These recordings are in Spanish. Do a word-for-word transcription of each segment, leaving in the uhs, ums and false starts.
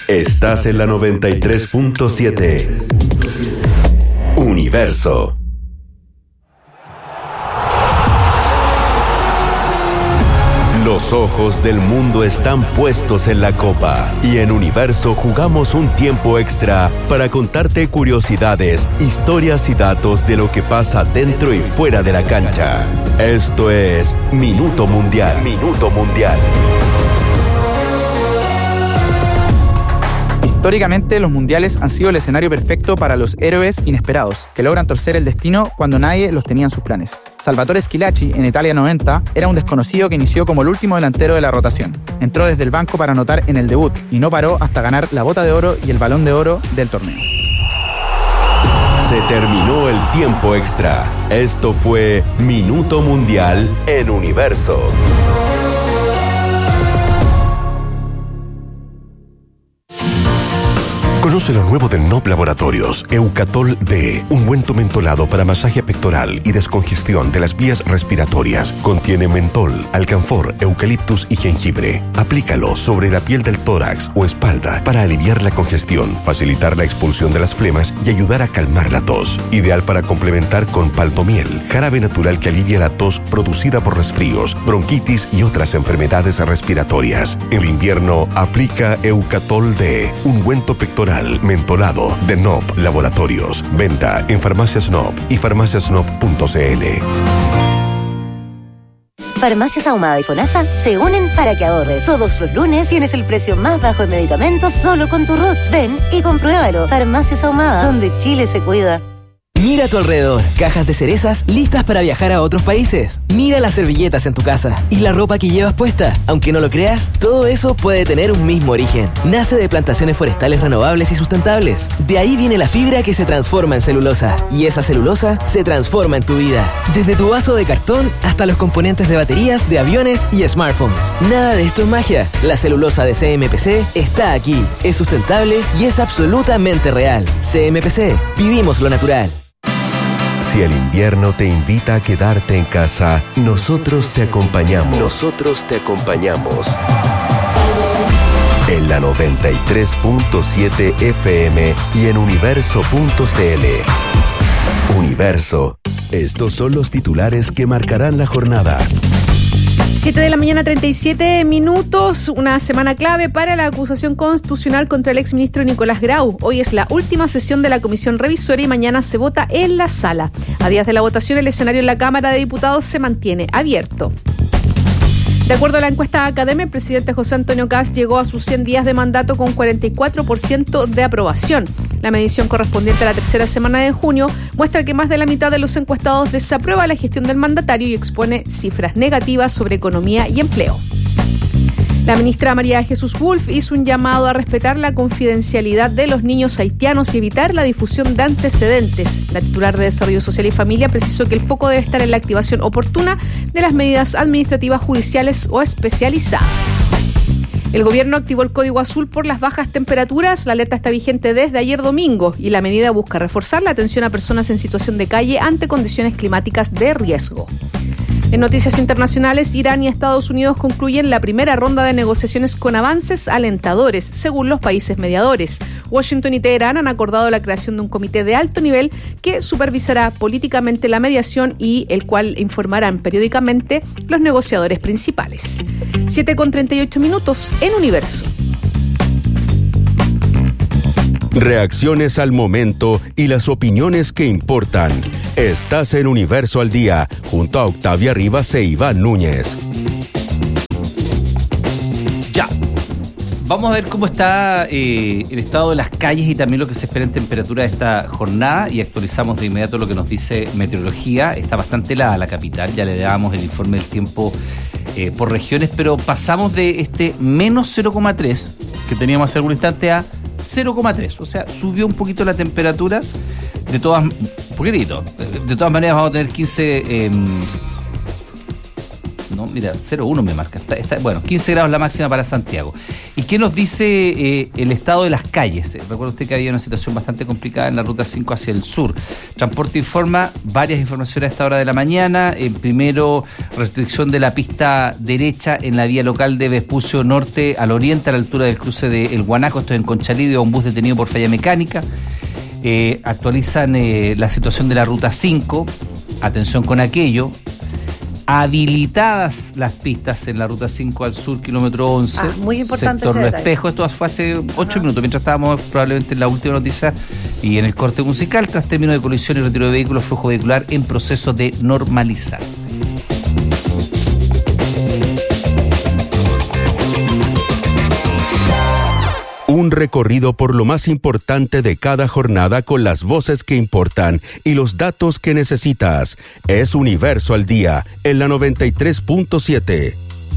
Estás en la noventa y tres punto siete. Universo. Los ojos del mundo están puestos en la Copa y en Universo jugamos un tiempo extra para contarte curiosidades, historias y datos de lo que pasa dentro y fuera de la cancha. Esto es Minuto Mundial. Minuto Mundial. Históricamente, los mundiales han sido el escenario perfecto para los héroes inesperados, que logran torcer el destino cuando nadie los tenía en sus planes. Salvatore Schillaci, en Italia noventa, era un desconocido que inició como el último delantero de la rotación. Entró desde el banco para anotar en el debut y no paró hasta ganar la Bota de Oro y el Balón de Oro del torneo. Se terminó el tiempo extra. Esto fue Minuto Mundial en Universo. Conoce lo nuevo de N O P Laboratorios, Eucatol D, ungüento mentolado para masaje pectoral y descongestión de las vías respiratorias. Contiene mentol, alcanfor, eucaliptus y jengibre. Aplícalo sobre la piel del tórax o espalda para aliviar la congestión, facilitar la expulsión de las flemas y ayudar a calmar la tos. Ideal para complementar con paltomiel, jarabe natural que alivia la tos producida por resfríos, bronquitis y otras enfermedades respiratorias. En invierno, aplica Eucatol D, ungüento pectoral mentolado de N O P Laboratorios. Venta en Farmacias N O P y farmacias n o p punto c l. Farmacias Ahumada y FONASA se unen para que ahorres. Todos los lunes tienes el precio más bajo en medicamentos solo con tu R U T. Ven y compruébalo. Farmacias Ahumada, donde Chile se cuida. Mira a tu alrededor, cajas de cerezas listas para viajar a otros países. Mira las servilletas en tu casa y la ropa que llevas puesta. Aunque no lo creas, todo eso puede tener un mismo origen. Nace de plantaciones forestales renovables y sustentables. De ahí viene la fibra que se transforma en celulosa. Y esa celulosa se transforma en tu vida. Desde tu vaso de cartón hasta los componentes de baterías de aviones y smartphones. Nada de esto es magia. La celulosa de C M P C está aquí. Es sustentable y es absolutamente real. C M P C. Vivimos lo natural. Si el invierno te invita a quedarte en casa, nosotros te acompañamos. Nosotros te acompañamos. En la noventa y tres punto siete F M y en universo punto c l. Universo. Estos son los titulares que marcarán la jornada. siete de la mañana, treinta y siete minutos, una semana clave para la acusación constitucional contra el exministro Nicolás Grau. Hoy es la última sesión de la comisión revisora y mañana se vota en la sala. A días de la votación, el escenario en la Cámara de Diputados se mantiene abierto. De acuerdo a la encuesta Academia, el presidente José Antonio Kast llegó a sus cien días de mandato con cuarenta y cuatro por ciento de aprobación. La medición correspondiente a la tercera semana de junio muestra que más de la mitad de los encuestados desaprueba la gestión del mandatario y expone cifras negativas sobre economía y empleo. La ministra María Jesús Wolf hizo un llamado a respetar la confidencialidad de los niños haitianos y evitar la difusión de antecedentes. La titular de Desarrollo Social y Familia precisó que el foco debe estar en la activación oportuna de las medidas administrativas judiciales o especializadas. El gobierno activó el código azul por las bajas temperaturas. La alerta está vigente desde ayer domingo y la medida busca reforzar la atención a personas en situación de calle ante condiciones climáticas de riesgo. En noticias internacionales, Irán y Estados Unidos concluyen la primera ronda de negociaciones con avances alentadores, según los países mediadores. Washington y Teherán han acordado la creación de un comité de alto nivel que supervisará políticamente la mediación y el cual informarán periódicamente los negociadores principales. siete con treinta y ocho minutos en Universo. Reacciones al momento y las opiniones que importan. Estás en Universo al Día, junto a Octavia Rivas e Iván Núñez. Ya. Vamos a ver cómo está eh, el estado de las calles y también lo que se espera en temperatura de esta jornada y actualizamos de inmediato lo que nos dice meteorología. Está bastante helada la capital, ya le dábamos el informe del tiempo eh, por regiones, pero pasamos de este menos cero coma tres que teníamos hace algún instante a cero coma tres, o sea, subió un poquito la temperatura, de todas, un poquitito, de todas maneras vamos a tener quince, eh, no, mira, cero coma uno me marca, está, está, bueno, quince grados la máxima para Santiago. ¿Y qué nos dice eh, el estado de las calles? Eh, recuerda usted que había una situación bastante complicada en la ruta cinco hacia el sur. Transporte informa varias informaciones a esta hora de la mañana. Eh, primero, restricción de la pista derecha en la vía local de Vespucio Norte al oriente, a la altura del cruce de El Guanaco, esto es en Conchalí, un bus detenido por falla mecánica. Eh, actualizan eh, la situación de la ruta cinco. Atención con aquello. Habilitadas las pistas en la ruta cinco al sur, kilómetro once. Ah, muy importante. Sector Lo Espejo. Esto fue hace ocho minutos, mientras estábamos probablemente en la última noticia y en el corte musical. Tras término de colisión y retiro de vehículos, flujo vehicular en proceso de normalizarse. Un recorrido por lo más importante de cada jornada con las voces que importan y los datos que necesitas. Es Universo al Día, en la noventa y tres punto siete.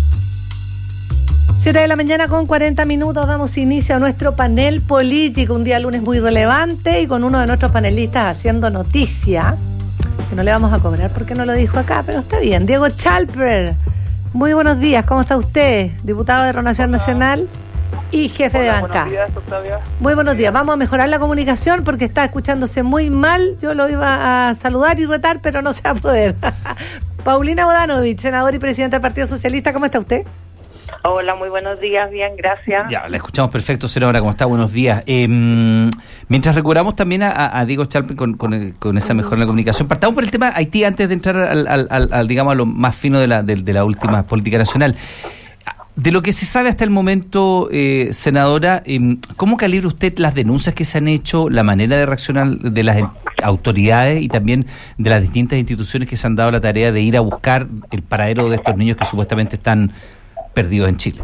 siete de la mañana con cuarenta minutos, damos inicio a nuestro panel político, un día lunes muy relevante y con uno de nuestros panelistas haciendo noticia, que no le vamos a cobrar porque no lo dijo acá, pero está bien. Diego Chalper, muy buenos días, ¿cómo está usted? Diputado de Renovación Nacional y jefe Hola, de bancada. Buenos días, Octavia. Muy buenos días. Vamos a mejorar la comunicación porque está escuchándose muy mal. Yo lo iba a saludar y retar, pero no se va a poder. Paulina Bodanovich, senadora y presidenta del Partido Socialista, ¿cómo está usted? Hola, muy buenos días, bien, gracias. Ya, la escuchamos perfecto, senadora, ¿cómo está? Buenos días. Eh, mientras recuperamos también a, a Diego Chalper con, con, con esa mejora en la comunicación, partamos por el tema Haití antes de entrar al, al, al, al digamos, a lo más fino de la, de, de la última política nacional. De lo que se sabe hasta el momento, eh, senadora, eh, ¿cómo calibra usted las denuncias que se han hecho, la manera de reaccionar de las autoridades y también de las distintas instituciones que se han dado la tarea de ir a buscar el paradero de estos niños que supuestamente están perdidos en Chile?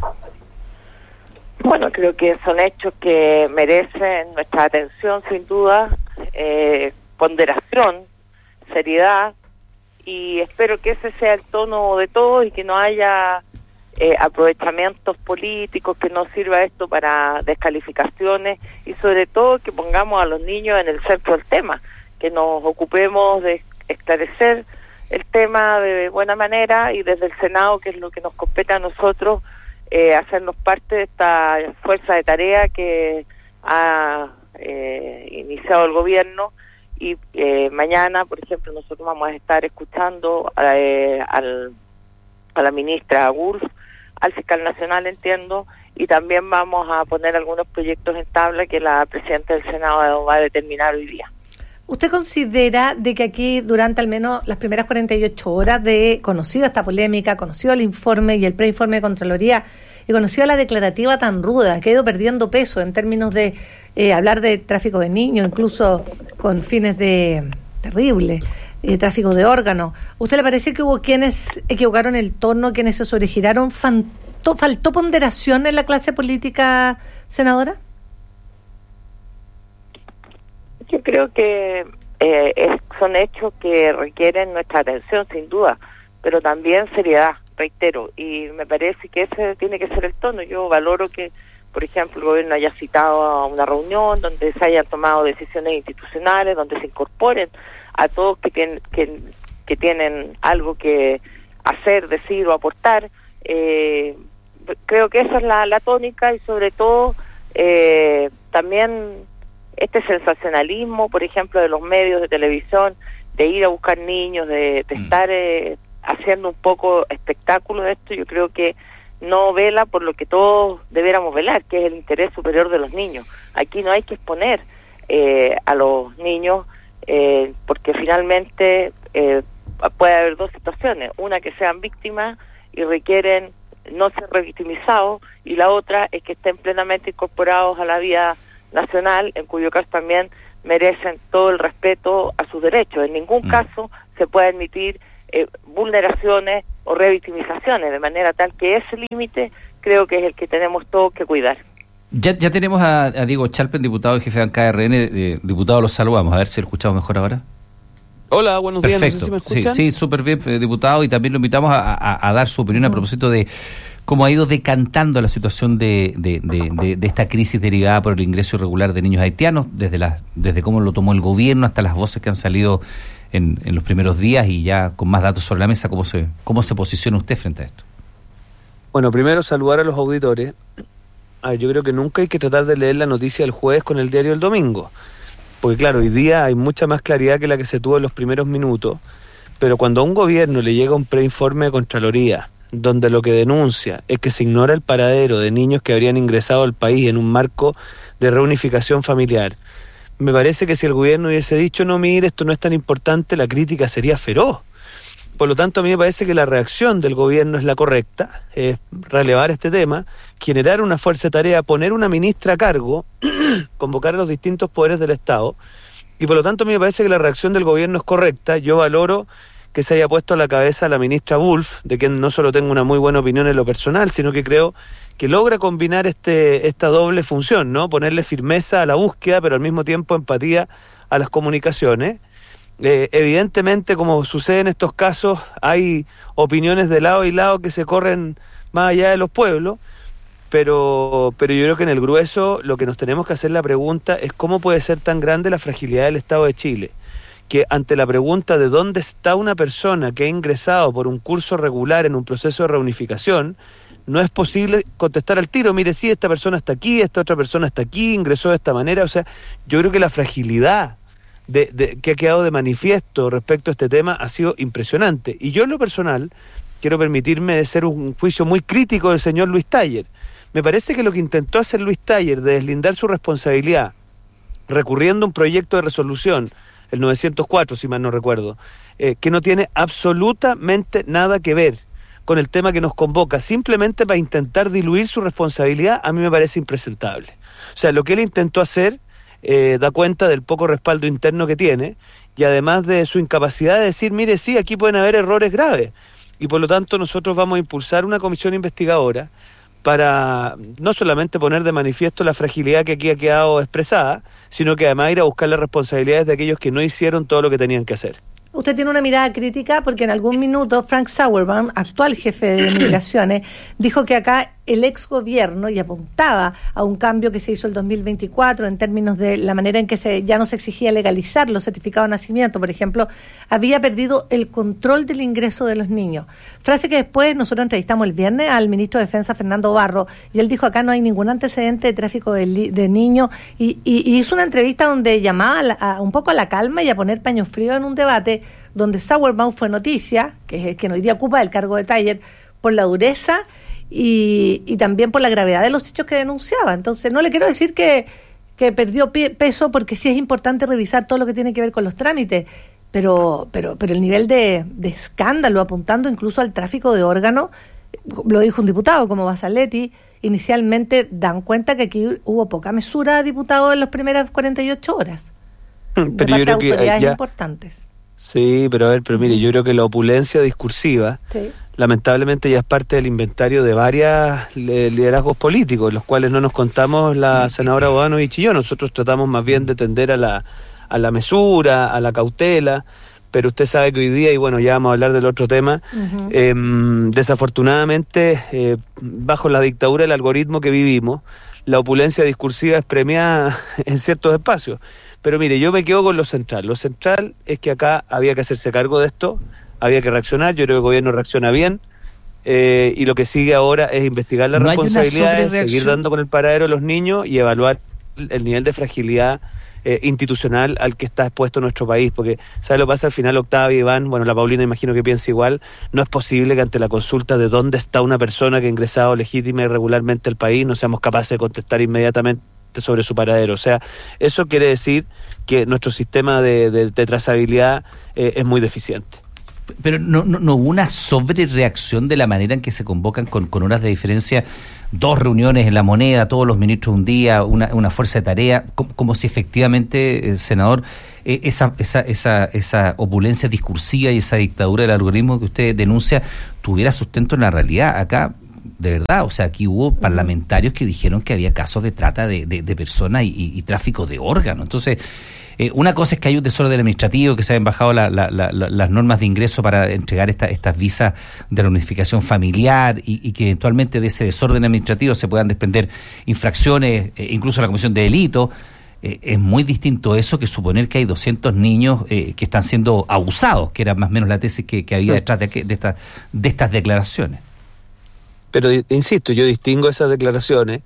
Bueno, creo que son hechos que merecen nuestra atención, sin duda, eh, ponderación, seriedad, y espero que ese sea el tono de todos y que no haya Eh, aprovechamientos políticos, que no sirva esto para descalificaciones y sobre todo que pongamos a los niños en el centro del tema, que nos ocupemos de esclarecer el tema de buena manera y desde el Senado, que es lo que nos compete a nosotros, eh, hacernos parte de esta fuerza de tarea que ha eh, iniciado el gobierno y eh, mañana, por ejemplo, nosotros vamos a estar escuchando eh, al, a la ministra Wulf, al fiscal nacional, entiendo, y también vamos a poner algunos proyectos en tabla que la presidenta del Senado va a determinar hoy día. ¿Usted considera de que aquí durante al menos las primeras cuarenta y ocho horas de conocido esta polémica, conocido el informe y el preinforme de Contraloría y conocido la declarativa tan ruda que ha ido perdiendo peso en términos de eh, hablar de tráfico de niños, incluso con fines de terribles, Eh, tráfico de órganos? ¿Usted le parece que hubo quienes equivocaron el tono, quienes se originaron? ¿Faltó, faltó ponderación en la clase política, senadora? Yo creo que eh, es, son hechos que requieren nuestra atención, sin duda, pero también seriedad, reitero, y me parece que ese tiene que ser el tono. Yo valoro que, por ejemplo, el gobierno haya citado a una reunión donde se hayan tomado decisiones institucionales, donde se incorporen a todos que tienen que, que tienen algo que hacer, decir o aportar. Eh, creo que esa es la, la tónica y sobre todo eh, también este sensacionalismo, por ejemplo, de los medios de televisión, de ir a buscar niños, de, de mm. estar eh, haciendo un poco espectáculo de esto, yo creo que no vela por lo que todos debiéramos velar, que es el interés superior de los niños. Aquí no hay que exponer eh, a los niños Eh, porque finalmente eh, puede haber dos situaciones, una que sean víctimas y requieren no ser revictimizados, y la otra es que estén plenamente incorporados a la vida nacional, en cuyo caso también merecen todo el respeto a sus derechos. En ningún mm. caso se puede admitir eh, vulneraciones o revictimizaciones, de manera tal que ese límite creo que es el que tenemos todos que cuidar. Ya, ya tenemos a, a Diego Chalper, diputado y jefe de bancada R N. Eh, diputado, los saludamos. A ver si lo escuchamos mejor ahora. Hola, buenos días. Perfecto. No sé si me escuchan. Sí, sí, súper bien, eh, diputado. Y también lo invitamos a, a, a dar su opinión a propósito de cómo ha ido decantando la situación de, de, de, de, de esta crisis derivada por el ingreso irregular de niños haitianos, desde, la, desde cómo lo tomó el gobierno hasta las voces que han salido en, en los primeros días y ya con más datos sobre la mesa. ¿Cómo se, cómo se posiciona usted frente a esto? Bueno, primero saludar a los auditores. a ver, yo creo que nunca hay que tratar de leer la noticia del jueves con el diario del domingo, porque claro, hoy día hay mucha más claridad que la que se tuvo en los primeros minutos, pero cuando a un gobierno le llega un preinforme de Contraloría, donde lo que denuncia es que se ignora el paradero de niños que habrían ingresado al país en un marco de reunificación familiar, me parece que si el gobierno hubiese dicho, no, mire, esto no es tan importante, la crítica sería feroz. Por lo tanto, a mí me parece que la reacción del gobierno es la correcta, es relevar este tema, generar una fuerza de tarea, poner una ministra a cargo, convocar a los distintos poderes del Estado, y por lo tanto a mí me parece que la reacción del gobierno es correcta. Yo valoro que se haya puesto a la cabeza la ministra Wolf, de quien no solo tengo una muy buena opinión en lo personal, sino que creo que logra combinar este esta doble función, ¿no? Ponerle firmeza a la búsqueda, pero al mismo tiempo empatía a las comunicaciones. Eh, evidentemente, como sucede en estos casos, hay opiniones de lado y lado que se corren más allá de los pueblos, pero, pero yo creo que en el grueso lo que nos tenemos que hacer la pregunta es cómo puede ser tan grande la fragilidad del Estado de Chile, que ante la pregunta de dónde está una persona que ha ingresado por un curso regular en un proceso de reunificación, no es posible contestar al tiro, mire, sí, esta persona está aquí, esta otra persona está aquí, ingresó de esta manera. O sea, yo creo que la fragilidad de, de, que ha quedado de manifiesto respecto a este tema ha sido impresionante. Y yo en lo personal quiero permitirme hacer un juicio muy crítico del señor Luis Taller. Me parece que lo que intentó hacer Luis Taller de deslindar su responsabilidad, recurriendo a un proyecto de resolución, el novecientos cuatro, si mal no recuerdo, eh, que no tiene absolutamente nada que ver con el tema que nos convoca, simplemente para intentar diluir su responsabilidad, a mí me parece impresentable. O sea, lo que él intentó hacer eh, da cuenta del poco respaldo interno que tiene, y además de su incapacidad de decir, mire, sí, aquí pueden haber errores graves, y por lo tanto nosotros vamos a impulsar una comisión investigadora para no solamente poner de manifiesto la fragilidad que aquí ha quedado expresada, sino que además ir a buscar las responsabilidades de aquellos que no hicieron todo lo que tenían que hacer. Usted tiene una mirada crítica porque en algún minuto Frank Sauerbaum, actual jefe de migraciones, dijo que acá el ex gobierno, y apuntaba a un cambio que se hizo el dos mil veinticuatro en términos de la manera en que se ya no se exigía legalizar los certificados de nacimiento, por ejemplo, había perdido el control del ingreso de los niños. Frase que después nosotros entrevistamos el viernes al ministro de Defensa, Fernando Barro, y él dijo acá no hay ningún antecedente de tráfico de, li- de niños, y, y, y hizo una entrevista donde llamaba a la, a, un poco a la calma y a poner paño frío en un debate donde Sauerbaum fue noticia, que es el que hoy día ocupa el cargo de Taller, por la dureza y, y también por la gravedad de los hechos que denunciaba. Entonces no le quiero decir que, que perdió pe- peso, porque sí es importante revisar todo lo que tiene que ver con los trámites, pero pero pero el nivel de, de escándalo, apuntando incluso al tráfico de órganos, lo dijo un diputado como Basaletti, inicialmente dan cuenta que aquí hubo poca mesura, diputado, en las primeras cuarenta y ocho horas. Pero de yo creo que autoridades ya... importantes. Sí, pero a ver, pero mire, yo creo que la opulencia discursiva, Sí. lamentablemente ya es parte del inventario de varios liderazgos políticos, los cuales no nos contamos la senadora Bodanovich y yo. Nosotros tratamos más bien de tender a la, a la mesura, a la cautela, pero usted sabe que hoy día, y bueno, ya vamos a hablar del otro tema, uh-huh. eh, desafortunadamente, eh, bajo la dictadura del algoritmo que vivimos, la opulencia discursiva es premiada en ciertos espacios. Pero mire, yo me quedo con lo central. Lo central es que acá había que hacerse cargo de esto, había que reaccionar. Yo creo que el gobierno reacciona bien, eh, y lo que sigue ahora es investigar las ¿No responsabilidades, seguir dando con el paradero a los niños y evaluar el nivel de fragilidad eh, institucional al que está expuesto nuestro país. Porque, ¿sabe lo que pasa? Al final, Octavio, Iván, bueno, la Paulina imagino que piensa igual, no es posible que ante la consulta de dónde está una persona que ha ingresado legítima y regularmente al país no seamos capaces de contestar inmediatamente sobre su paradero. O sea, eso quiere decir que nuestro sistema de, de, de trazabilidad eh, es muy deficiente. Pero no, no, no hubo una sobrereacción de la manera en que se convocan con, con horas de diferencia, dos reuniones en La Moneda, todos los ministros un día, una, una fuerza de tarea, como, como si efectivamente, eh, senador, eh, esa, esa, esa, esa opulencia discursiva y esa dictadura del algoritmo que usted denuncia tuviera sustento en la realidad. Acá, de verdad, o sea, aquí hubo parlamentarios que dijeron que había casos de trata de, de, de personas y, y, y tráfico de órganos. Entonces, eh, una cosa es que hay un desorden administrativo, que se han bajado la, la, la, la, las normas de ingreso para entregar esta, estas visas de reunificación familiar y, y que eventualmente de ese desorden administrativo se puedan desprender infracciones, eh, incluso la comisión de delito. Eh, es muy distinto eso que suponer que hay doscientos niños eh, que están siendo abusados, que era más o menos la tesis que, que había detrás de, de, esta, de estas declaraciones. Pero insisto, yo distingo esas declaraciones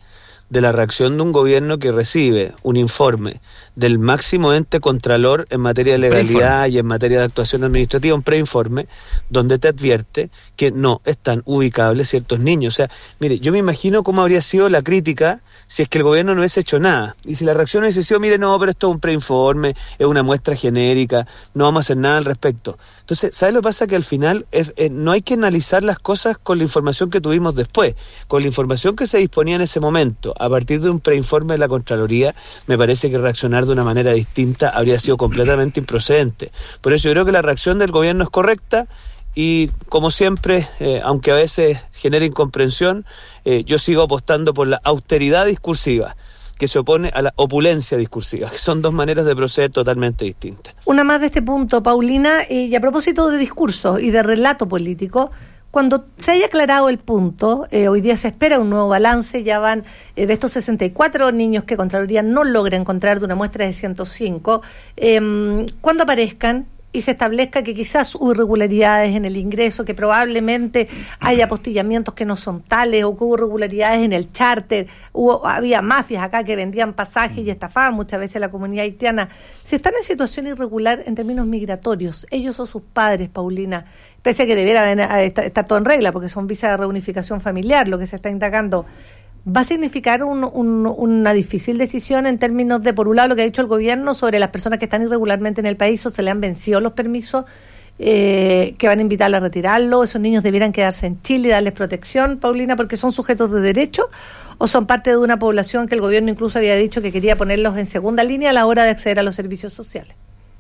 de la reacción de un gobierno que recibe un informe del máximo ente contralor en materia de legalidad y en materia de actuación administrativa, un preinforme, donde te advierte que no están ubicables ciertos niños. O sea, mire, yo me imagino cómo habría sido la crítica si es que el gobierno no hubiese hecho nada. Y si la reacción hubiese sido, mire, no, pero esto es un preinforme, es una muestra genérica, no vamos a hacer nada al respecto. Entonces, ¿sabes lo que pasa? Que al final es, eh, no hay que analizar las cosas con la información que tuvimos después. Con la información que se disponía en ese momento, a partir de un preinforme de la Contraloría, me parece que reaccionar de una manera distinta habría sido completamente improcedente. Por eso yo creo que la reacción del gobierno es correcta y, como siempre, eh, aunque a veces genere incomprensión, eh, yo sigo apostando por la austeridad discursiva, que se opone a la opulencia discursiva, que son dos maneras de proceder totalmente distintas. Una más de este punto, Paulina, eh, y a propósito de discurso y de relato político, cuando se haya aclarado el punto, eh, hoy día se espera un nuevo balance, ya van eh, de estos sesenta y cuatro niños que Contraloría no logra encontrar de una muestra de ciento cinco, eh, cuando aparezcan y se establezca que quizás hubo irregularidades en el ingreso, que probablemente haya apostillamientos que no son tales, o que hubo irregularidades en el charter, hubo, había mafias acá que vendían pasajes y estafaban muchas veces a la comunidad haitiana. Si están en situación irregular en términos migratorios, ellos o sus padres, Paulina, pese a que debiera estar, estar todo en regla, porque son visas de reunificación familiar, lo que se está indagando, ¿va a significar un, un, una difícil decisión en términos de, por un lado, lo que ha dicho el gobierno sobre las personas que están irregularmente en el país o se le han vencido los permisos, eh, que van a invitarla a retirarlo? ¿Esos niños debieran quedarse en Chile y darles protección, Paulina, porque son sujetos de derecho? ¿O son parte de una población que el gobierno incluso había dicho que quería ponerlos en segunda línea a la hora de acceder a los servicios sociales?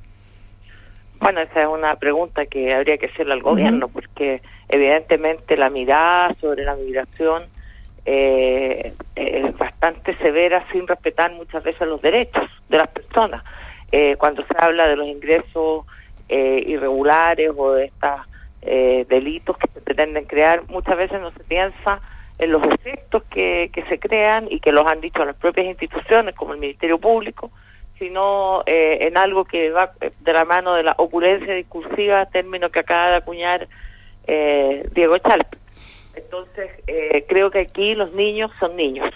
Bueno, esa es una pregunta que habría que hacerle al gobierno, uh-huh. porque evidentemente la mirada sobre la migración Eh, es bastante severa, sin respetar muchas veces los derechos de las personas. Eh, cuando se habla de los ingresos eh, irregulares o de estos eh, delitos que se pretenden crear, muchas veces no se piensa en los efectos que, que se crean y que los han dicho las propias instituciones como el Ministerio Público, sino eh, en algo que va de la mano de la opulencia discursiva, término que acaba de acuñar eh, Diego Chalpe. Entonces, eh, creo que aquí los niños son niños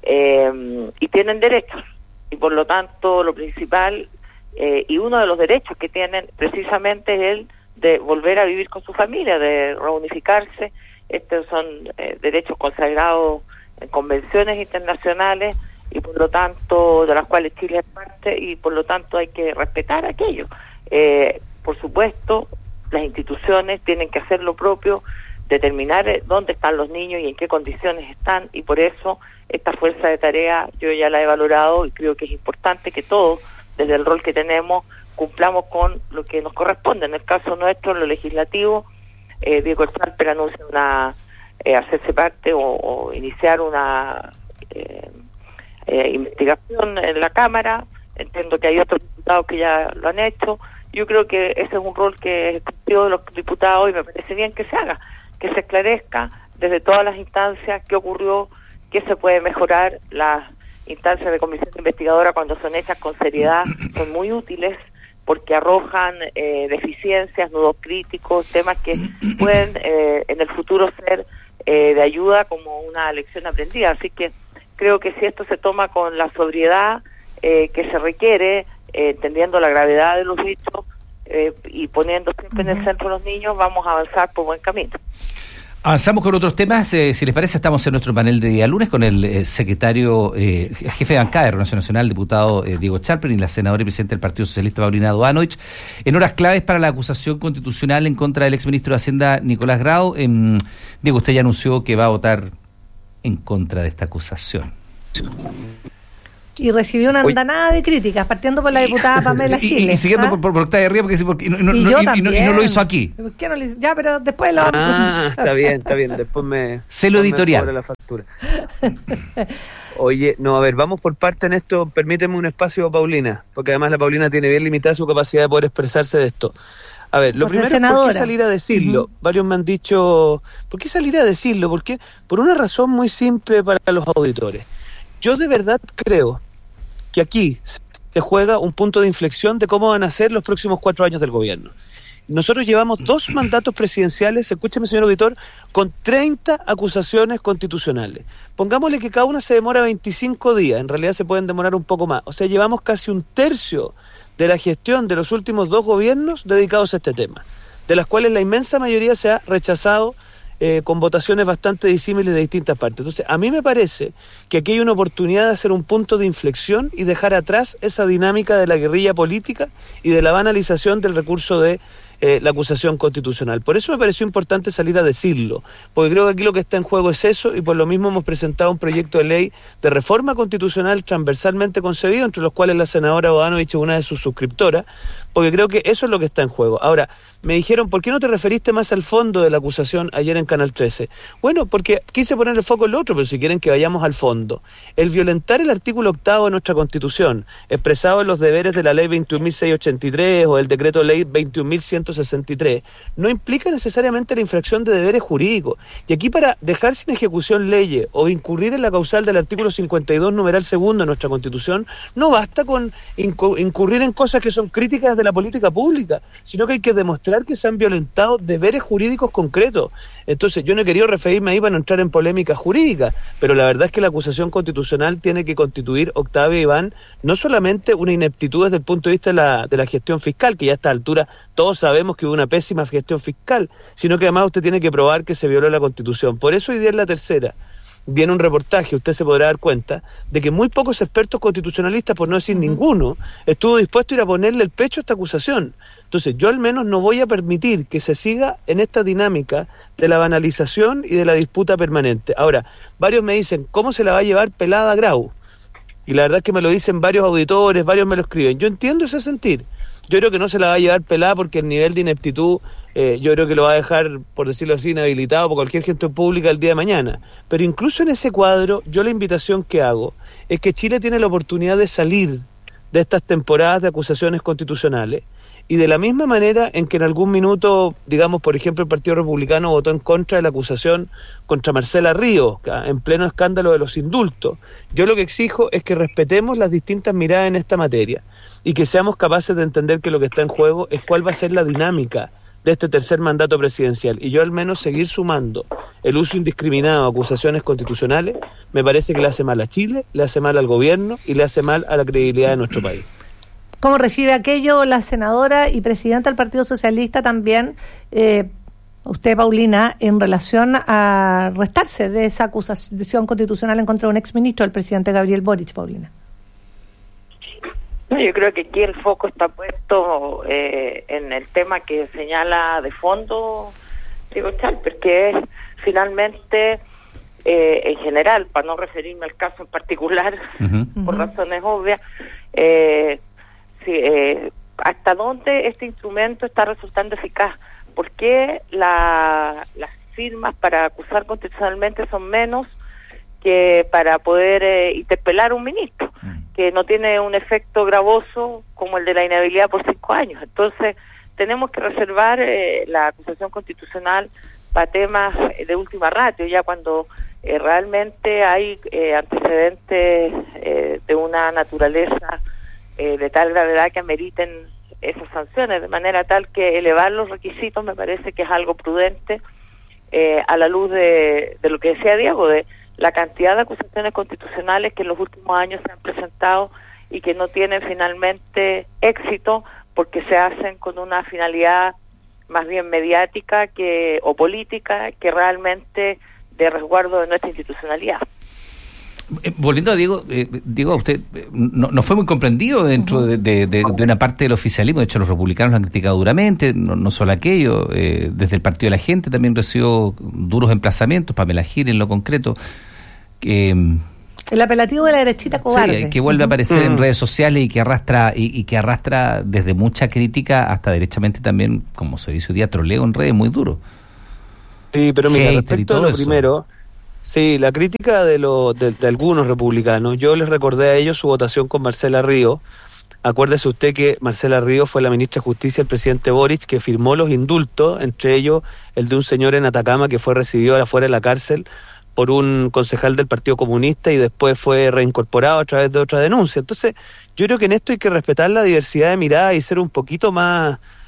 eh, y tienen derechos, y por lo tanto lo principal eh, y uno de los derechos que tienen precisamente es el de volver a vivir con su familia, de reunificarse. Estos son eh, derechos consagrados en convenciones internacionales y por lo tanto de las cuales Chile es parte, y por lo tanto hay que respetar aquello. Eh, por supuesto, las instituciones tienen que hacer lo propio, determinar dónde están los niños y en qué condiciones están, y por eso esta fuerza de tarea yo ya la he valorado y creo que es importante que todos, desde el rol que tenemos, cumplamos con lo que nos corresponde. En el caso nuestro, en lo legislativo, eh, Diego Chalper anuncia una eh, hacerse parte o, o iniciar una eh, eh, investigación en la Cámara. Entiendo que hay otros diputados que ya lo han hecho. Yo creo que ese es un rol que es exclusivo de los diputados y me parece bien que se haga, que se esclarezca desde todas las instancias qué ocurrió, qué se puede mejorar. Las instancias de comisión investigadora, cuando son hechas con seriedad, son muy útiles porque arrojan eh, deficiencias, nudos críticos, temas que pueden eh, en el futuro ser eh, de ayuda como una lección aprendida. Así que creo que si esto se toma con la sobriedad eh, que se requiere, eh, entendiendo la gravedad de los hechos, Eh, y poniendo siempre en el centro a los niños, vamos a avanzar por buen camino. Avanzamos con otros temas. Eh, si les parece, estamos en nuestro panel de día lunes con el eh, secretario, eh, jefe de bancada de Renovación Nacional, diputado eh, Diego Chalper, y la senadora y presidenta del Partido Socialista, Paulina Duanovich, en horas claves para la acusación constitucional en contra del exministro de Hacienda, Nicolás Grau. Eh, Diego, usted ya anunció que va a votar en contra de esta acusación. Y recibió una andanada de críticas, partiendo por la diputada Pamela Giles. Y, y siguiendo ¿ah? por, por, por Octavia Ría, porque, porque no, no, y, no, yo y, no, y no lo hizo aquí. ¿Por qué no lo hizo? Ya, pero después lo... Ah, está bien, está bien. Después me... Celo editorial. Me la factura. Oye, no, a ver, vamos por parte en esto. Permíteme un espacio, Paulina, porque además la Paulina tiene bien limitada su capacidad de poder expresarse de esto. A ver, lo por primero es por qué salir a decirlo. Uh-huh. Varios me han dicho, ¿por qué salir a decirlo? ¿Por qué? Por una razón muy simple para los auditores. Yo de verdad creo que aquí se juega un punto de inflexión de cómo van a ser los próximos cuatro años del gobierno. nosotros llevamos dos mandatos presidenciales, escúcheme señor auditor, con treinta acusaciones constitucionales. Pongámosle que cada una se demora veinticinco días, en realidad se pueden demorar un poco más. O sea, llevamos casi un tercio de la gestión de los últimos dos gobiernos dedicados a este tema, de las cuales la inmensa mayoría se ha rechazado eh, con votaciones bastante disímiles de distintas partes. Entonces, a mí me parece que aquí hay una oportunidad de hacer un punto de inflexión y dejar atrás esa dinámica de la guerrilla política y de la banalización del recurso de Eh, la acusación constitucional. Por eso me pareció importante salir a decirlo, porque creo que aquí lo que está en juego es eso, y por lo mismo hemos presentado un proyecto de ley de reforma constitucional transversalmente concebido, entre los cuales la senadora Bodanovich es una de sus suscriptoras, porque creo que eso es lo que está en juego. Ahora, me dijeron, ¿por qué no te referiste más al fondo de la acusación ayer en Canal trece? Bueno, porque quise poner el foco en lo otro, pero si quieren que vayamos al fondo. El violentar el artículo octavo de nuestra Constitución, expresado en los deberes de la ley veintiún mil seiscientos ochenta y tres o el decreto ley veintiún mil ciento sesenta y tres, no implica necesariamente la infracción de deberes jurídicos. Y aquí, para dejar sin ejecución leyes o incurrir en la causal del artículo cincuenta y dos numeral segundo de nuestra Constitución, no basta con incurrir en cosas que son críticas de la política pública, sino que hay que demostrar que se han violentado deberes jurídicos concretos. Entonces, yo no he querido referirme ahí para no entrar en polémica jurídica, pero la verdad es que la acusación constitucional tiene que constituir, Octavio Iván, no solamente una ineptitud desde el punto de vista de la, de la gestión fiscal, que ya a esta altura todos sabemos que hubo una pésima gestión fiscal, sino que además usted tiene que probar que se violó la Constitución. Por eso hoy día es la tercera. Viene un reportaje, usted se podrá dar cuenta, de que muy pocos expertos constitucionalistas, por no decir ninguno, estuvo dispuesto a ir a ponerle el pecho a esta acusación. Entonces, yo al menos no voy a permitir que se siga en esta dinámica de la banalización y de la disputa permanente. Ahora, varios me dicen, ¿cómo se la va a llevar pelada Grau? Y la verdad es que me lo dicen varios auditores, varios me lo escriben. Yo entiendo ese sentir. Yo creo que no se la va a llevar pelada porque el nivel de ineptitud, eh, yo creo que lo va a dejar, por decirlo así, inhabilitado por cualquier gestión pública el día de mañana. Pero incluso en ese cuadro, yo la invitación que hago es que Chile tiene la oportunidad de salir de estas temporadas de acusaciones constitucionales, y de la misma manera en que en algún minuto, digamos, por ejemplo, el Partido Republicano votó en contra de la acusación contra Marcela Ríos, en pleno escándalo de los indultos, yo lo que exijo es que respetemos las distintas miradas en esta materia y que seamos capaces de entender que lo que está en juego es cuál va a ser la dinámica de este tercer mandato presidencial, y yo al menos seguir sumando el uso indiscriminado de acusaciones constitucionales me parece que le hace mal a Chile, le hace mal al gobierno y le hace mal a la credibilidad de nuestro país. ¿Cómo recibe aquello la senadora y presidenta del Partido Socialista también, eh, usted, Paulina, en relación a restarse de esa acusación constitucional en contra de un exministro, el presidente Gabriel Boric, Paulina? Yo creo que aquí el foco está puesto eh, en el tema que señala de fondo Diego Chalper, que es finalmente, eh, en general, para no referirme al caso en particular, uh-huh. por razones obvias, eh, sí, eh, hasta dónde este instrumento está resultando eficaz. ¿Por qué la, las firmas para acusar constitucionalmente son menos que para poder eh, interpelar a un ministro, que no tiene un efecto gravoso como el de la inhabilidad por cinco años? Entonces, tenemos que reservar eh, la acusación constitucional para temas de última ratio, ya cuando eh, realmente hay eh, antecedentes eh, de una naturaleza eh, de tal gravedad que ameriten esas sanciones, de manera tal que elevar los requisitos me parece que es algo prudente eh, a la luz de, de lo que decía Diego, de la cantidad de acusaciones constitucionales que en los últimos años se han presentado y que no tienen finalmente éxito porque se hacen con una finalidad más bien mediática que o política que realmente de resguardo de nuestra institucionalidad. Eh, volviendo a Diego, eh, Diego, usted eh, no, no fue muy comprendido dentro de, de, de, de una parte del oficialismo. De hecho, los republicanos lo han criticado duramente, no, no solo aquello. Eh, desde el Partido de la Gente también recibió duros emplazamientos, Pamela Giles en lo concreto. Eh, el apelativo de la derechita cobarde. Sí, que vuelve a aparecer uh-huh. en redes sociales y que arrastra y, y que arrastra desde mucha crítica hasta derechamente también, como se dice hoy día, troleo en redes muy duro. Sí, pero mira, Hater respecto a lo eso. primero, sí, la crítica de, lo, de, de algunos republicanos, yo les recordé a ellos su votación con Marcela Ríos. Acuérdese usted que Marcela Ríos fue la ministra de Justicia del presidente Boric, que firmó los indultos, entre ellos el de un señor en Atacama que fue recibido afuera de la cárcel por un concejal del Partido Comunista y después fue reincorporado a través de otra denuncia. Entonces, yo creo que en esto hay que respetar la diversidad de miradas y ser un poquito más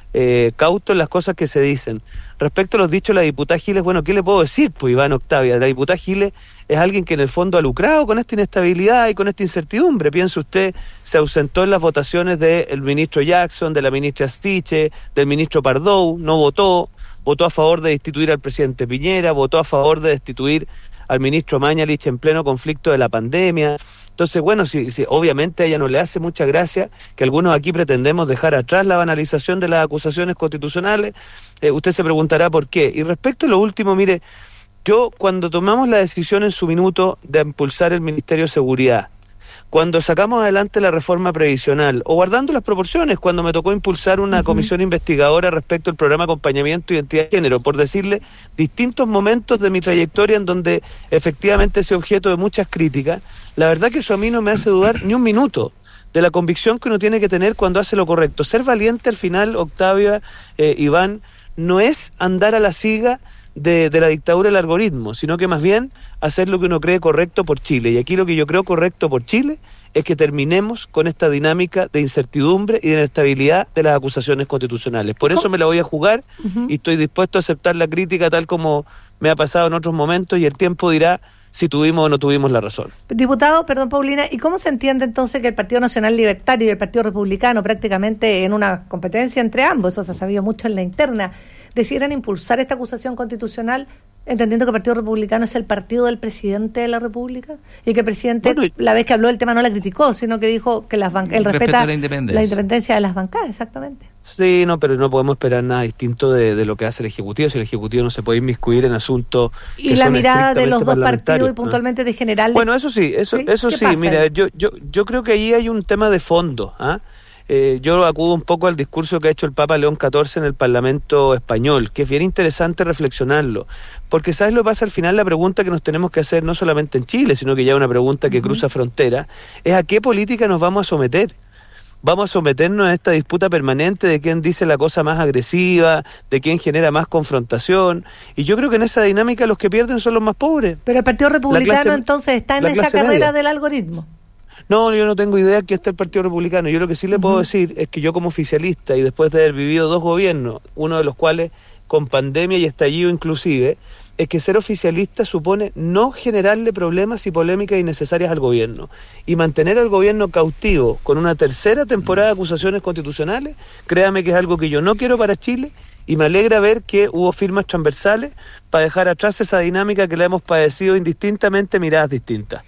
eh, cauto en las cosas que se dicen. Respecto a los dichos de la diputada Giles, bueno, ¿qué le puedo decir? Pues Iván Octavia, la diputada Giles es alguien que en el fondo ha lucrado con esta inestabilidad y con esta incertidumbre. Piense usted, se ausentó en las votaciones del ministro Jackson, de la ministra Stiche, del ministro Pardow, no votó, votó a favor de destituir al presidente Piñera, votó a favor de destituir al ministro Mañalich en pleno conflicto de la pandemia. Entonces, bueno, si, si obviamente a ella no le hace mucha gracia que algunos aquí pretendemos dejar atrás la banalización de las acusaciones constitucionales, eh, usted se preguntará por qué. Y respecto a lo último, mire, yo cuando tomamos la decisión en su minuto de impulsar el Ministerio de Seguridad, cuando sacamos adelante la reforma previsional, o guardando las proporciones, cuando me tocó impulsar una uh-huh. comisión investigadora respecto al programa de acompañamiento y identidad de género, por decirle distintos momentos de mi trayectoria en donde efectivamente ese objeto de muchas críticas, la verdad que eso a mí no me hace dudar ni un minuto de la convicción que uno tiene que tener cuando hace lo correcto. Ser valiente al final, Octavia, eh, Iván, no es andar a la siga de, de la dictadura del algoritmo, sino que más bien hacer lo que uno cree correcto por Chile. Y aquí lo que yo creo correcto por Chile es que terminemos con esta dinámica de incertidumbre y de inestabilidad de las acusaciones constitucionales. Por eso me la voy a jugar uh-huh. y estoy dispuesto a aceptar la crítica tal como me ha pasado en otros momentos, y el tiempo dirá si tuvimos o no tuvimos la razón. Diputado, perdón Paulina, ¿y cómo se entiende entonces que el Partido Nacional Libertario y el Partido Republicano, prácticamente en una competencia entre ambos, eso se ha sabido mucho en la interna, decidieran impulsar esta acusación constitucional, entendiendo que el Partido Republicano es el partido del presidente de la República, y que el presidente, bueno, la vez que habló del tema, no la criticó, sino que dijo que las ban- él respeta la independencia. la independencia de las bancadas, exactamente. Sí, no, pero no podemos esperar nada distinto de, de lo que hace el Ejecutivo. Si el Ejecutivo no se puede inmiscuir en asuntos que y la son mirada de los dos partidos ¿no? y puntualmente de general. Bueno, eso sí, eso sí, eso sí mira, yo, yo, yo creo que ahí hay un tema de fondo, ¿ah? Eh, yo acudo un poco al discurso que ha hecho el Papa León catorce en el Parlamento español, que es bien interesante reflexionarlo, porque ¿sabes lo que pasa? Al final la pregunta que nos tenemos que hacer, no solamente en Chile, sino que ya es una pregunta que uh-huh. cruza frontera, es ¿a qué política nos vamos a someter? ¿Vamos a someternos a esta disputa permanente de quién dice la cosa más agresiva, de quién genera más confrontación? Y yo creo que en esa dinámica los que pierden son los más pobres. Pero el Partido Republicano clase, entonces está en esa carrera media. del algoritmo. No, yo no tengo idea que está el Partido Republicano. Yo lo que sí le uh-huh. puedo decir es que yo como oficialista, y después de haber vivido dos gobiernos, uno de los cuales con pandemia y estallido inclusive, es que ser oficialista supone no generarle problemas y polémicas innecesarias al gobierno. Y mantener al gobierno cautivo con una tercera temporada de acusaciones constitucionales, créame que es algo que yo no quiero para Chile, y me alegra ver que hubo firmas transversales para dejar atrás esa dinámica que la hemos padecido indistintamente, miradas distintas.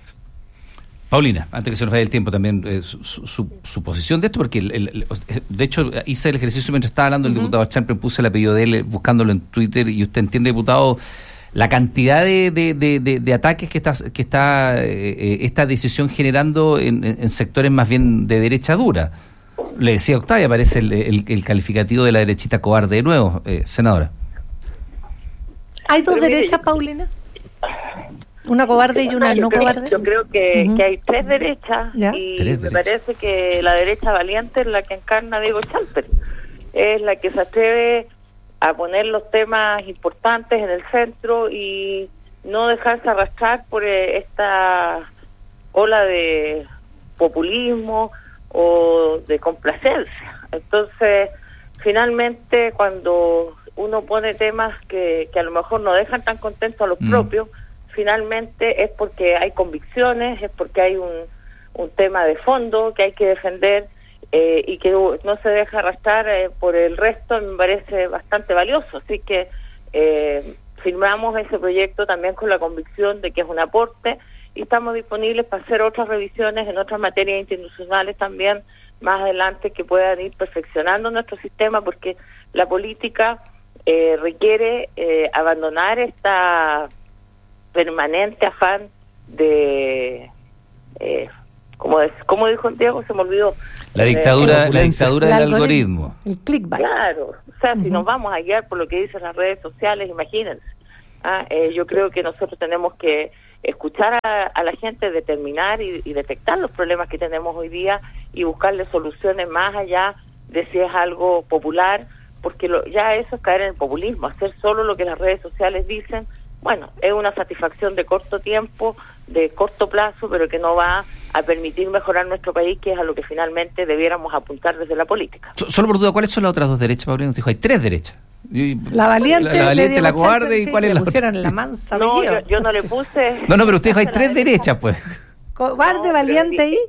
Paulina, antes que se nos vaya el tiempo también, eh, su, su, su posición de esto, porque el, el, el, de hecho hice el ejercicio mientras estaba hablando el uh-huh. diputado Champion, puse el apellido de él buscándolo en Twitter, y usted entiende, diputado, la cantidad de, de, de, de, de ataques que está que está eh, esta decisión generando en, en sectores más bien de derecha dura. Le decía Octavia, aparece el, el, el calificativo de la derechita cobarde de nuevo, eh, senadora. ¿Hay dos derechas, Paulina? ¿Una cobarde y una yo no creo, cobarde? Yo creo que, uh-huh. que hay tres derechas ¿Ya? y tres me derechas. Parece que la derecha valiente es la que encarna Diego Chalper. Es la que se atreve a poner los temas importantes en el centro y no dejarse arrastrar por esta ola de populismo o de complacencia. Entonces, finalmente, cuando uno pone temas que, que a lo mejor no dejan tan contentos a los mm. propios, finalmente es porque hay convicciones, es porque hay un, un tema de fondo que hay que defender eh, y que no se deja arrastrar eh, por el resto. Me parece bastante valioso, así que eh, firmamos ese proyecto también con la convicción de que es un aporte, y estamos disponibles para hacer otras revisiones en otras materias institucionales también más adelante que puedan ir perfeccionando nuestro sistema, porque la política eh, requiere eh, abandonar esta permanente afán de eh, como es, como dijo Diego, se me olvidó la dictadura, eh, la dictadura del algoritmo, algoritmo. El clickbait. Claro, o sea, uh-huh. si nos vamos a guiar por lo que dicen las redes sociales, imagínense. Ah, eh, yo creo que nosotros tenemos que escuchar a, a la gente, determinar y, y detectar los problemas que tenemos hoy día y buscarle soluciones más allá de si es algo popular, porque lo, ya eso es caer en el populismo, hacer solo lo que las redes sociales dicen. bueno, es una satisfacción de corto tiempo, de corto plazo, pero que no va a permitir mejorar nuestro país, que es a lo que finalmente debiéramos apuntar desde la política. So, solo por duda, ¿cuáles son las otras dos derechas, Paulina? Nos dijo, hay tres derechas. Y, la valiente, la, la, valiente, la cobarde, Chalper, ¿y sí, cuál es la otra? pusieron la mansa. No, yo, yo no le puse... No, no, pero usted dijo, hay tres derechas, pues. Cobarde, no, valiente y...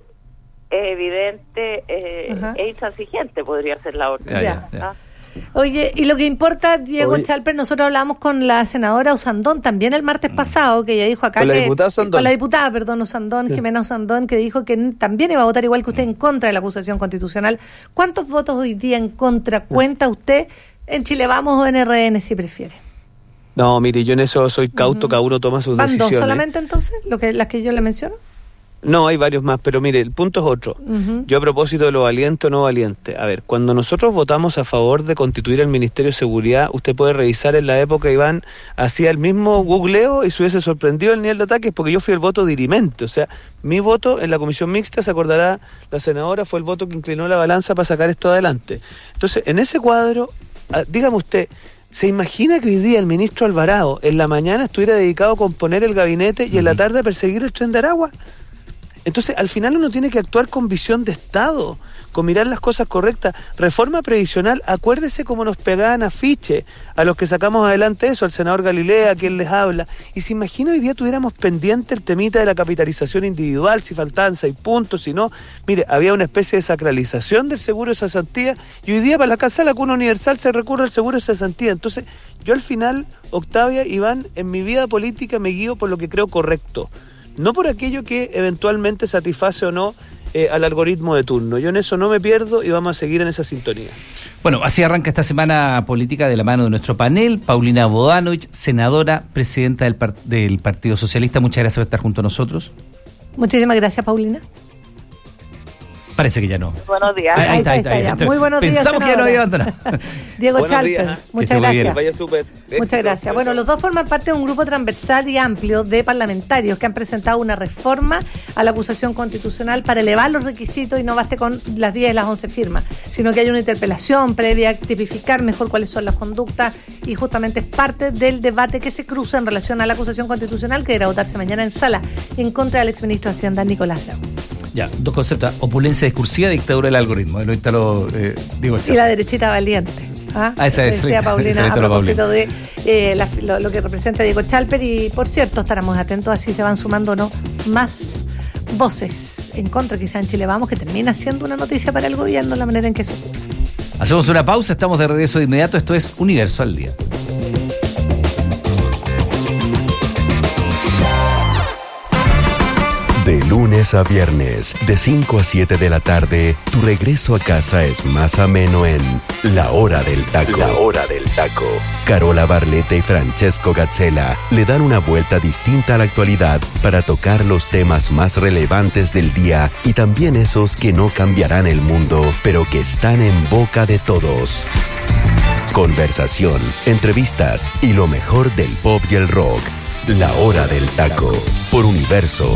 Es evidente eh, e intransigente podría ser la otra. Ya, ya, ya. ¿Ah? Oye, y lo que importa, Diego Oye. Chalper, nosotros hablamos con la senadora Osandón también el martes pasado, que ella dijo acá Con la que... diputada Osandón. Con la diputada, perdón, Osandón, Sí. Jimena Osandón, que dijo que n- también iba a votar igual que usted en contra de la acusación constitucional. ¿Cuántos votos hoy día en contra cuenta usted en Chile Vamos o en R N, si prefiere? No, mire, yo en eso soy cauto, cada uno toma sus ¿Van dos decisiones. solamente entonces, lo que, las que yo le menciono? No, hay varios más, pero mire, el punto es otro. Ujú. Yo a propósito de lo valiente o no valiente, a ver, cuando nosotros votamos a favor de constituir el Ministerio de Seguridad, usted puede revisar en la época, Iván, hacía el mismo googleo y se hubiese sorprendido el nivel de ataques porque yo fui el voto dirimente, o sea, mi voto en la comisión mixta, se acordará la senadora, fue el voto que inclinó la balanza para sacar esto adelante. Entonces, en ese cuadro, ah, dígame usted, ¿se imagina que hoy día el ministro Alvarado en la mañana estuviera dedicado a componer el gabinete y en la tarde a perseguir el tren de Aragua? Entonces, al final uno tiene que actuar con visión de Estado, con mirar las cosas correctas. Reforma previsional, acuérdese cómo nos pegaban afiche a los que sacamos adelante eso, al senador Galilea, a quien les habla. Y se imagina hoy día tuviéramos pendiente el temita de la capitalización individual, si faltaban seis puntos, si no. Mire, había una especie de sacralización del seguro de cesantía y hoy día para la casa de la cuna universal se recurre al seguro de cesantía. Entonces, yo al final, Octavia, Iván, en mi vida política me guío por lo que creo correcto. No por aquello que eventualmente satisface o no eh, al algoritmo de turno. Yo en eso no me pierdo y vamos a seguir en esa sintonía. Bueno, así arranca esta semana política de la mano de nuestro panel. Paulina Bodanovich, senadora, presidenta del, par- del Partido Socialista. Muchas gracias por estar junto a nosotros. Muchísimas gracias, Paulina. Parece que ya no. Buenos días. Ahí, ahí está, ahí está, ahí ya. está. Muy buenos días, Pensamos que ya no senadora. había abandonado. Diego Buenos Chalper, días. muchas Que esté muy bien. gracias. Vaya súper. Muchas gracias. Bueno, los dos forman parte de un grupo transversal y amplio de parlamentarios que han presentado una reforma a la acusación constitucional para elevar los requisitos y no baste con las diez y las once firmas, sino que hay una interpelación previa, tipificar mejor cuáles son las conductas y justamente es parte del debate que se cruza en relación a la acusación constitucional que deberá votarse mañana en sala en contra del exministro de Hacienda Nicolás Grau. Ya, dos conceptos. Opulencia discursiva, dictadura del algoritmo. Lo instaló eh, Diego Y Chalper. la derechita valiente. ¿Ah? Ah, esa es, Decía esa Paulina es a la propósito de eh, la- lo, lo que representa Diego Chalper. Y por cierto, estaremos atentos así se van sumando no más voces en contra, quizá en Chile Vamos, que termina siendo una noticia para el gobierno la manera en que se ocupa. Hacemos una pausa, estamos de regreso de inmediato. Esto es Universo al Día. De lunes a viernes, de cinco a siete de la tarde, tu regreso a casa es más ameno en La Hora del Taco. La Hora del Taco. Carola Barletta y Francesco Gazzella le dan una vuelta distinta a la actualidad para tocar los temas más relevantes del día y también esos que no cambiarán el mundo, pero que están en boca de todos. Conversación, entrevistas y lo mejor del pop y el rock. La Hora del Taco, por Universo.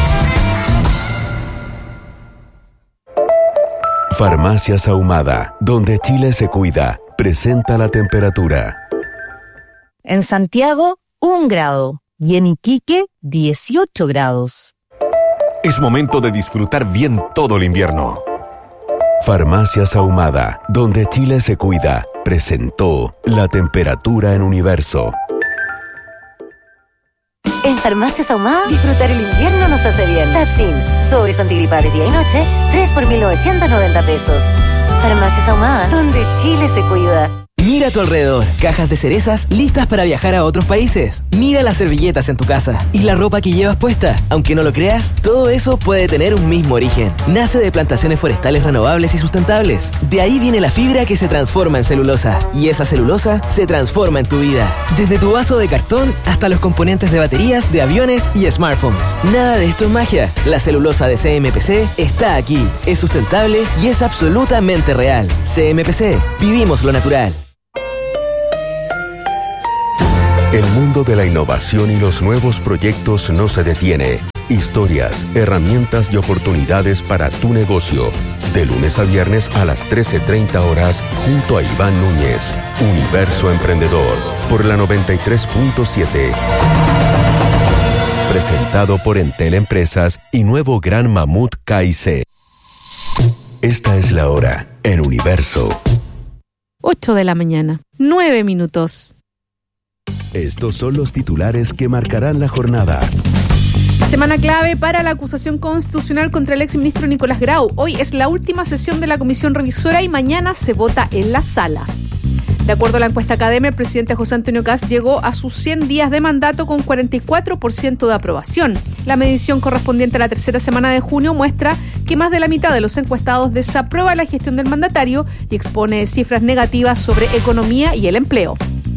Farmacias Ahumada, donde Chile se cuida, presenta la temperatura. En Santiago, un grado. Y en Iquique, dieciocho grados. Es momento de disfrutar bien todo el invierno. Farmacias Ahumada, donde Chile se cuida, presentó la temperatura en Universo. En Farmacias Ahumada, disfrutar el invierno nos hace bien. Tapsin, sobres antigripales día y noche, tres por mil novecientos noventa pesos. Farmacias Ahumada, donde Chile se cuida. Mira a tu alrededor, cajas de cerezas listas para viajar a otros países. Mira las servilletas en tu casa y la ropa que llevas puesta. Aunque no lo creas, todo eso puede tener un mismo origen. Nace de plantaciones forestales renovables y sustentables. De ahí viene la fibra que se transforma en celulosa. Y esa celulosa se transforma en tu vida. Desde tu vaso de cartón hasta los componentes de baterías, de aviones y smartphones. Nada de esto es magia. La celulosa de C M P C está aquí. Es sustentable y es absolutamente real. C M P C. Vivimos lo natural. El mundo de la innovación y los nuevos proyectos no se detiene. historias, herramientas y oportunidades para tu negocio. De lunes a viernes a las trece treinta horas, junto a Iván Núñez. Universo Emprendedor, por la noventa y tres punto siete. Presentado por Entel Empresas y nuevo Gran Mamut K I C. Esta es la hora en Universo. ocho de la mañana, nueve minutos. Estos son los titulares que marcarán la jornada. Semana clave para la acusación constitucional contra el exministro Nicolás Grau. Hoy es la última sesión de la comisión revisora y mañana se vota en la sala. De acuerdo a la encuesta Academia, el presidente José Antonio Kast llegó a sus cien días de mandato con cuarenta y cuatro por ciento de aprobación. La medición correspondiente a la tercera semana de junio muestra que más de la mitad de los encuestados desaprueba la gestión del mandatario y expone cifras negativas sobre economía y el empleo.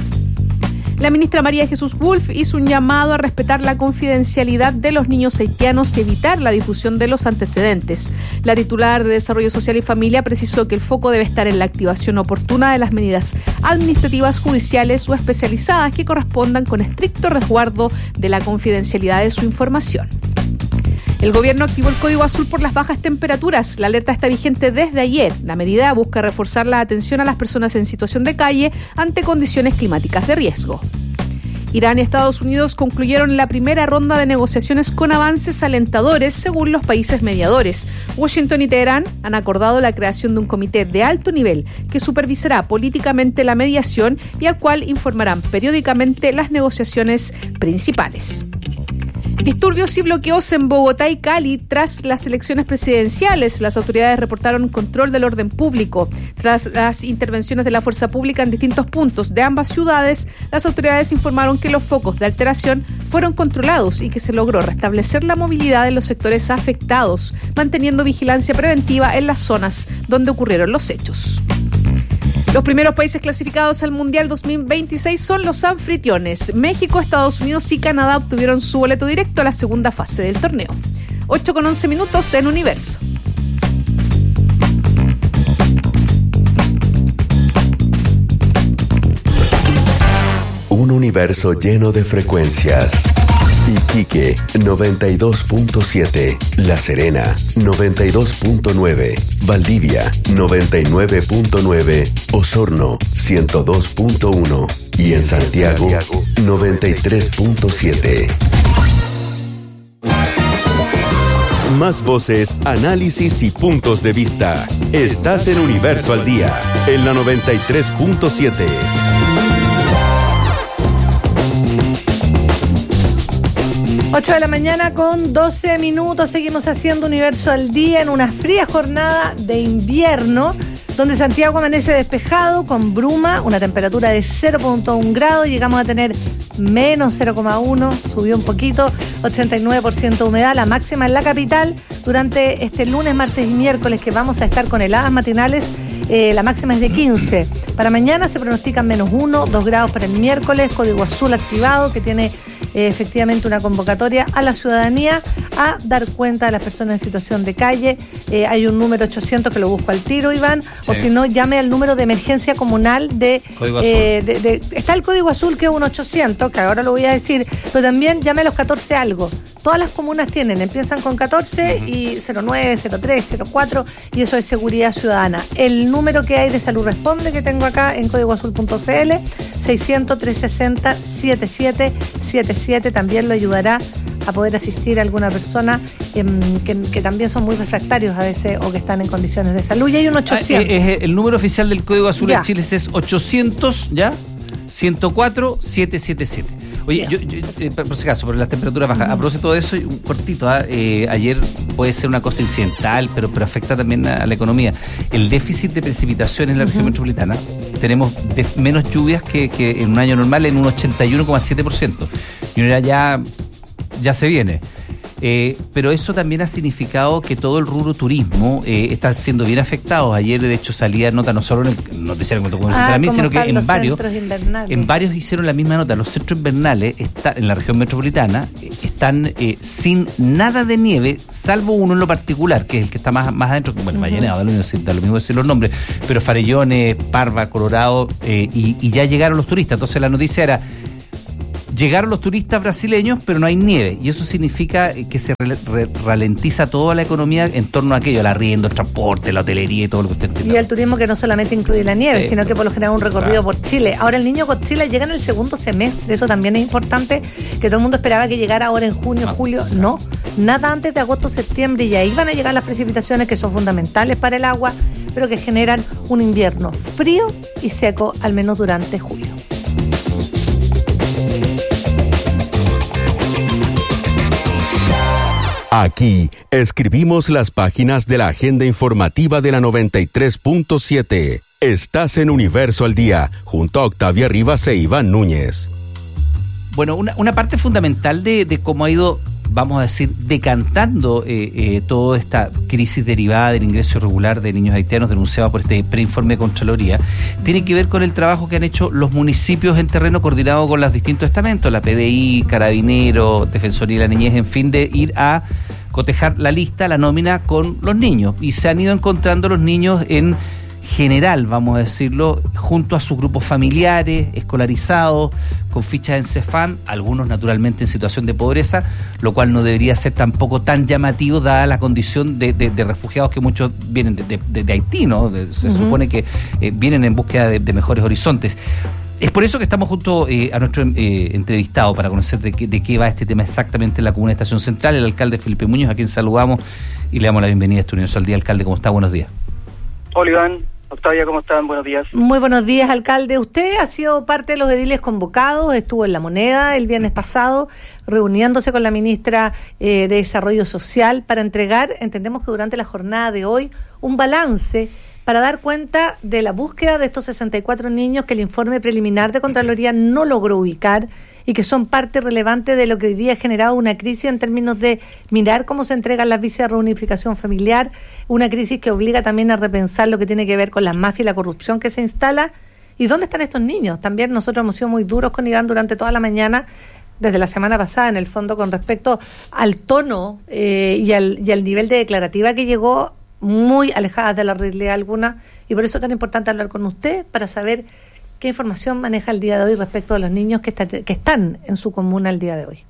La ministra María Jesús Wolf hizo un llamado a respetar la confidencialidad de los niños haitianos y evitar la difusión de los antecedentes. La titular de Desarrollo Social y Familia precisó que el foco debe estar en la activación oportuna de las medidas administrativas, judiciales o especializadas que correspondan con estricto resguardo de la confidencialidad de su información. El gobierno activó el código azul por las bajas temperaturas. La alerta está vigente desde ayer. La medida busca reforzar la atención a las personas en situación de calle ante condiciones climáticas de riesgo. Irán y Estados Unidos concluyeron la primera ronda de negociaciones con avances alentadores según los países mediadores. Washington y Teherán han acordado la creación de un comité de alto nivel que supervisará políticamente la mediación y al cual informarán periódicamente las negociaciones principales. Disturbios y bloqueos en Bogotá y Cali tras las elecciones presidenciales. Las autoridades reportaron control del orden público. Tras las intervenciones de la fuerza pública en distintos puntos de ambas ciudades, las autoridades informaron que los focos de alteración fueron controlados y que se logró restablecer la movilidad en los sectores afectados, manteniendo vigilancia preventiva en las zonas donde ocurrieron los hechos. Los primeros países clasificados al Mundial dos mil veintiséis son los anfitriones. México, Estados Unidos y Canadá obtuvieron su boleto directo a la segunda fase del torneo. ocho con once minutos en Universo. Un universo lleno de frecuencias. Iquique, noventa y dos punto siete. La Serena, noventa y dos punto nueve. Valdivia, noventa y nueve punto nueve. Osorno, ciento dos punto uno. Y en Santiago, noventa y tres punto siete. Más voces, análisis y puntos de vista. Estás en Universo al Día, en la noventa y tres punto siete. ocho de la mañana con doce minutos. Seguimos haciendo Universo al Día en una fría jornada de invierno, donde Santiago amanece despejado con bruma, una temperatura de cero punto uno grados. Llegamos a tener menos cero coma uno, subió un poquito, ochenta y nueve por ciento de humedad. La máxima en la capital durante este lunes, martes y miércoles, que vamos a estar con heladas matinales. Eh, la máxima es de quince. Para mañana se pronostican menos uno, dos grados para el miércoles, código azul activado que tiene eh, efectivamente una convocatoria a la ciudadanía a dar cuenta de las personas en situación de calle. Eh, hay un número ochocientos que lo busco al tiro, Iván, sí. O si no, llame al número de emergencia comunal de, eh, de, de... Está el código azul, que es un ochocientos, que ahora lo voy a decir, pero también llame a los catorce algo. Todas las comunas tienen, empiezan con catorce uh-huh. y cero nueve, cero tres, cero cuatro, y eso es seguridad ciudadana. El número que hay de Salud Responde, que tengo acá en código azul punto c l, seiscientos, trescientos sesenta, setenta y siete setenta y siete, también lo ayudará a poder asistir a alguna persona eh, que, que también son muy refractarios a veces o que están en condiciones de salud. Y hay un ochocientos. Ah, eh, eh, el número oficial del código azul ya. en Chile es ochocientos, ¿ya? ciento cuatro, setecientos setenta y siete. Oye, yo, yo, eh, por si acaso, por las temperaturas bajas, uh-huh. a propósito de eso, un cortito, ¿eh? Eh, ayer puede ser una cosa incidental, pero, pero afecta también a, a la economía. El déficit de precipitación en la uh-huh. región metropolitana, tenemos de, menos lluvias que, que en un año normal, en un ochenta y uno coma siete por ciento. Y ahora ya, ya se viene. Eh, pero eso también ha significado que todo el rubro turismo eh, está siendo bien afectado. Ayer, de hecho, salía nota no solo en el noticiario como ah, para mí, sino que en varios en varios hicieron la misma nota. Los centros invernales está, en la región metropolitana eh, están eh, sin nada de nieve, salvo uno en lo particular, que es el que está más, más adentro, bueno, uh-huh. Vallenado, da lo mismo, da lo mismo decir los nombres, pero Farellones, Parva, Colorado, eh, y, y ya llegaron los turistas. Entonces la noticia era: Llegaron los turistas brasileños, pero no hay nieve, y eso significa que se re- re- ralentiza toda la economía en torno a aquello, el arriendo, el transporte, la hotelería y todo lo que usted entiende. Y el turismo que no solamente incluye la nieve, Sí. sino que por lo general un recorrido Claro. por Chile. Ahora el Niño Godzilla llega en el segundo semestre, eso también es importante, que todo el mundo esperaba que llegara ahora en junio, Ah. julio, no, nada antes de agosto, septiembre, y ahí van a llegar las precipitaciones que son fundamentales para el agua, pero que generan un invierno frío y seco, al menos durante julio. Aquí escribimos las páginas de la agenda informativa de la noventa y tres punto siete. Estás en Universo al Día, junto a Octavia Rivas e Iván Núñez. Bueno, una, una parte fundamental de, de cómo ha ido, vamos a decir, decantando eh, eh, toda esta crisis derivada del ingreso irregular de niños haitianos denunciado por este preinforme de Contraloría, tiene que ver con el trabajo que han hecho los municipios en terreno coordinado con los distintos estamentos, la P D I, Carabineros, Defensoría de la Niñez, en fin, de ir a cotejar la lista, la nómina con los niños. Y se han ido encontrando los niños en general, vamos a decirlo, junto a sus grupos familiares, escolarizados, con fichas en Cefam, algunos naturalmente en situación de pobreza, lo cual no debería ser tampoco tan llamativo dada la condición de, de, de refugiados que muchos vienen de, de, de, de Haití, ¿no? De, se uh-huh. supone que eh, vienen en búsqueda de, de mejores horizontes. Es por eso que estamos junto eh, a nuestro eh, entrevistado para conocer de qué, de qué va este tema exactamente en la Comuna de Estación Central, el alcalde Felipe Muñoz, a quien saludamos y le damos la bienvenida a este Universo al Día. Alcalde, ¿cómo está? Buenos días. Hola, Iván. Octavia, ¿cómo están? Buenos días. Muy buenos días, alcalde. Usted ha sido parte de los ediles convocados, estuvo en La Moneda el viernes pasado, reuniéndose con la ministra eh, de Desarrollo Social para entregar, entendemos que durante la jornada de hoy, un balance para dar cuenta de la búsqueda de estos sesenta y cuatro niños que el informe preliminar de Contraloría no logró ubicar y que son parte relevante de lo que hoy día ha generado una crisis en términos de mirar cómo se entregan las visas de reunificación familiar, una crisis que obliga también a repensar lo que tiene que ver con las mafias y la corrupción que se instala. ¿Y dónde están estos niños? También nosotros hemos sido muy duros con Iván durante toda la mañana, desde la semana pasada, en el fondo, con respecto al tono eh, y, al, y al nivel de declarativa que llegó, muy alejadas de la realidad alguna, y por eso es tan importante hablar con usted para saber qué información maneja el día de hoy respecto a los niños que, está, que están en su comuna el día de hoy.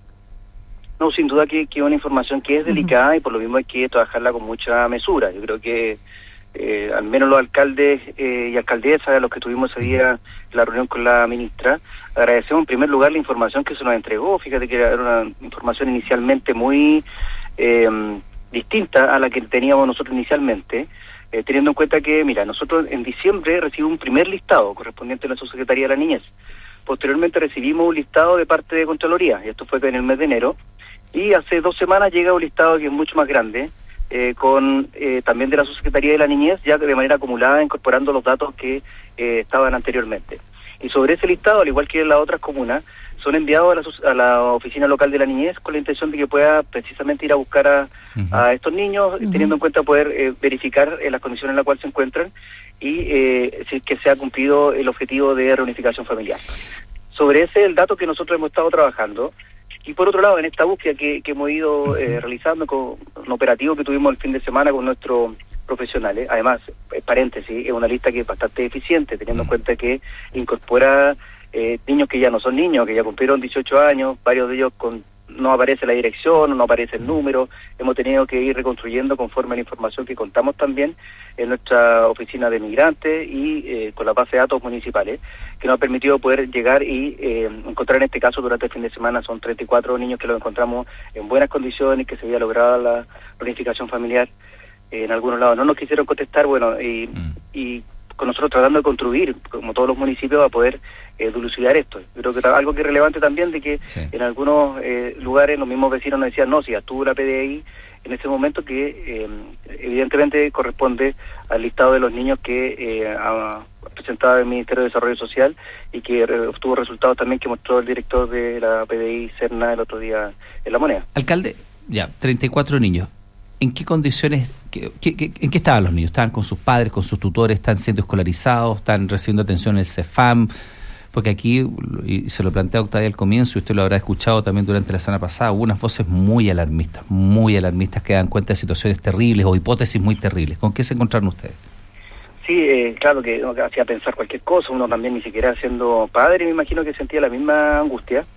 No, sin duda que es que una información que es delicada uh-huh. y por lo mismo hay que trabajarla con mucha mesura. Yo creo que eh, al menos los alcaldes eh, y alcaldesas, los que tuvimos ese día en la reunión con la ministra, agradecemos en primer lugar la información que se nos entregó. Fíjate que era una información inicialmente muy eh, distinta a la que teníamos nosotros inicialmente. Eh, teniendo en cuenta que, mira, nosotros en diciembre recibimos un primer listado correspondiente a la Subsecretaría de la Niñez. Posteriormente recibimos un listado de parte de Contraloría, y esto fue en el mes de enero, y hace dos semanas llega un listado que es mucho más grande, eh, con eh, también de la Subsecretaría de la Niñez, ya de manera acumulada, incorporando los datos que eh, estaban anteriormente. Y sobre ese listado, al igual que en las otras comunas, son enviados a la, a la oficina local de la niñez con la intención de que pueda precisamente ir a buscar a, uh-huh. a estos niños, uh-huh. teniendo en cuenta poder eh, verificar eh, las condiciones en las cuales se encuentran y eh, si que se ha cumplido el objetivo de reunificación familiar. Sobre ese el dato que nosotros hemos estado trabajando. Y por otro lado, en esta búsqueda que, que hemos ido eh, realizando con un operativo que tuvimos el fin de semana con nuestros profesionales, además, eh, paréntesis, es una lista que es bastante eficiente, teniendo en cuenta que incorpora eh, niños que ya no son niños, que ya cumplieron dieciocho años, varios de ellos con no aparece la dirección, no aparece el número, hemos tenido que ir reconstruyendo conforme a la información que contamos también en nuestra oficina de migrantes y eh, con la base de datos municipales, que nos ha permitido poder llegar y eh, encontrar en este caso durante el fin de semana son treinta y cuatro niños que los encontramos en buenas condiciones, que se había logrado la reunificación familiar. Eh, en algunos lados no nos quisieron contestar, bueno, y, mm. y con nosotros tratando de construir, como todos los municipios, a poder eh, dilucidar esto. Yo creo que algo que es relevante también de que sí. en algunos eh, lugares los mismos vecinos nos decían, no, si ya estuvo la P D I en ese momento, que eh, evidentemente corresponde al listado de los niños que eh, ha presentado el Ministerio de Desarrollo Social y que obtuvo resultados también que mostró el director de la P D I, Serna, el otro día en La Moneda. Alcalde, ya, treinta y cuatro niños. ¿En qué condiciones, qué, qué, qué, en qué estaban los niños? ¿Estaban con sus padres, con sus tutores? ¿Están siendo escolarizados? ¿Están recibiendo atención en el Cefam? Porque aquí, y se lo plantea Octavia al comienzo, y usted lo habrá escuchado también durante la semana pasada, hubo unas voces muy alarmistas, muy alarmistas que dan cuenta de situaciones terribles o hipótesis muy terribles. ¿Con qué se encontraron ustedes? Sí, eh, claro que uno hacía pensar cualquier cosa, uno también ni siquiera siendo padre, me imagino que sentía la misma angustia.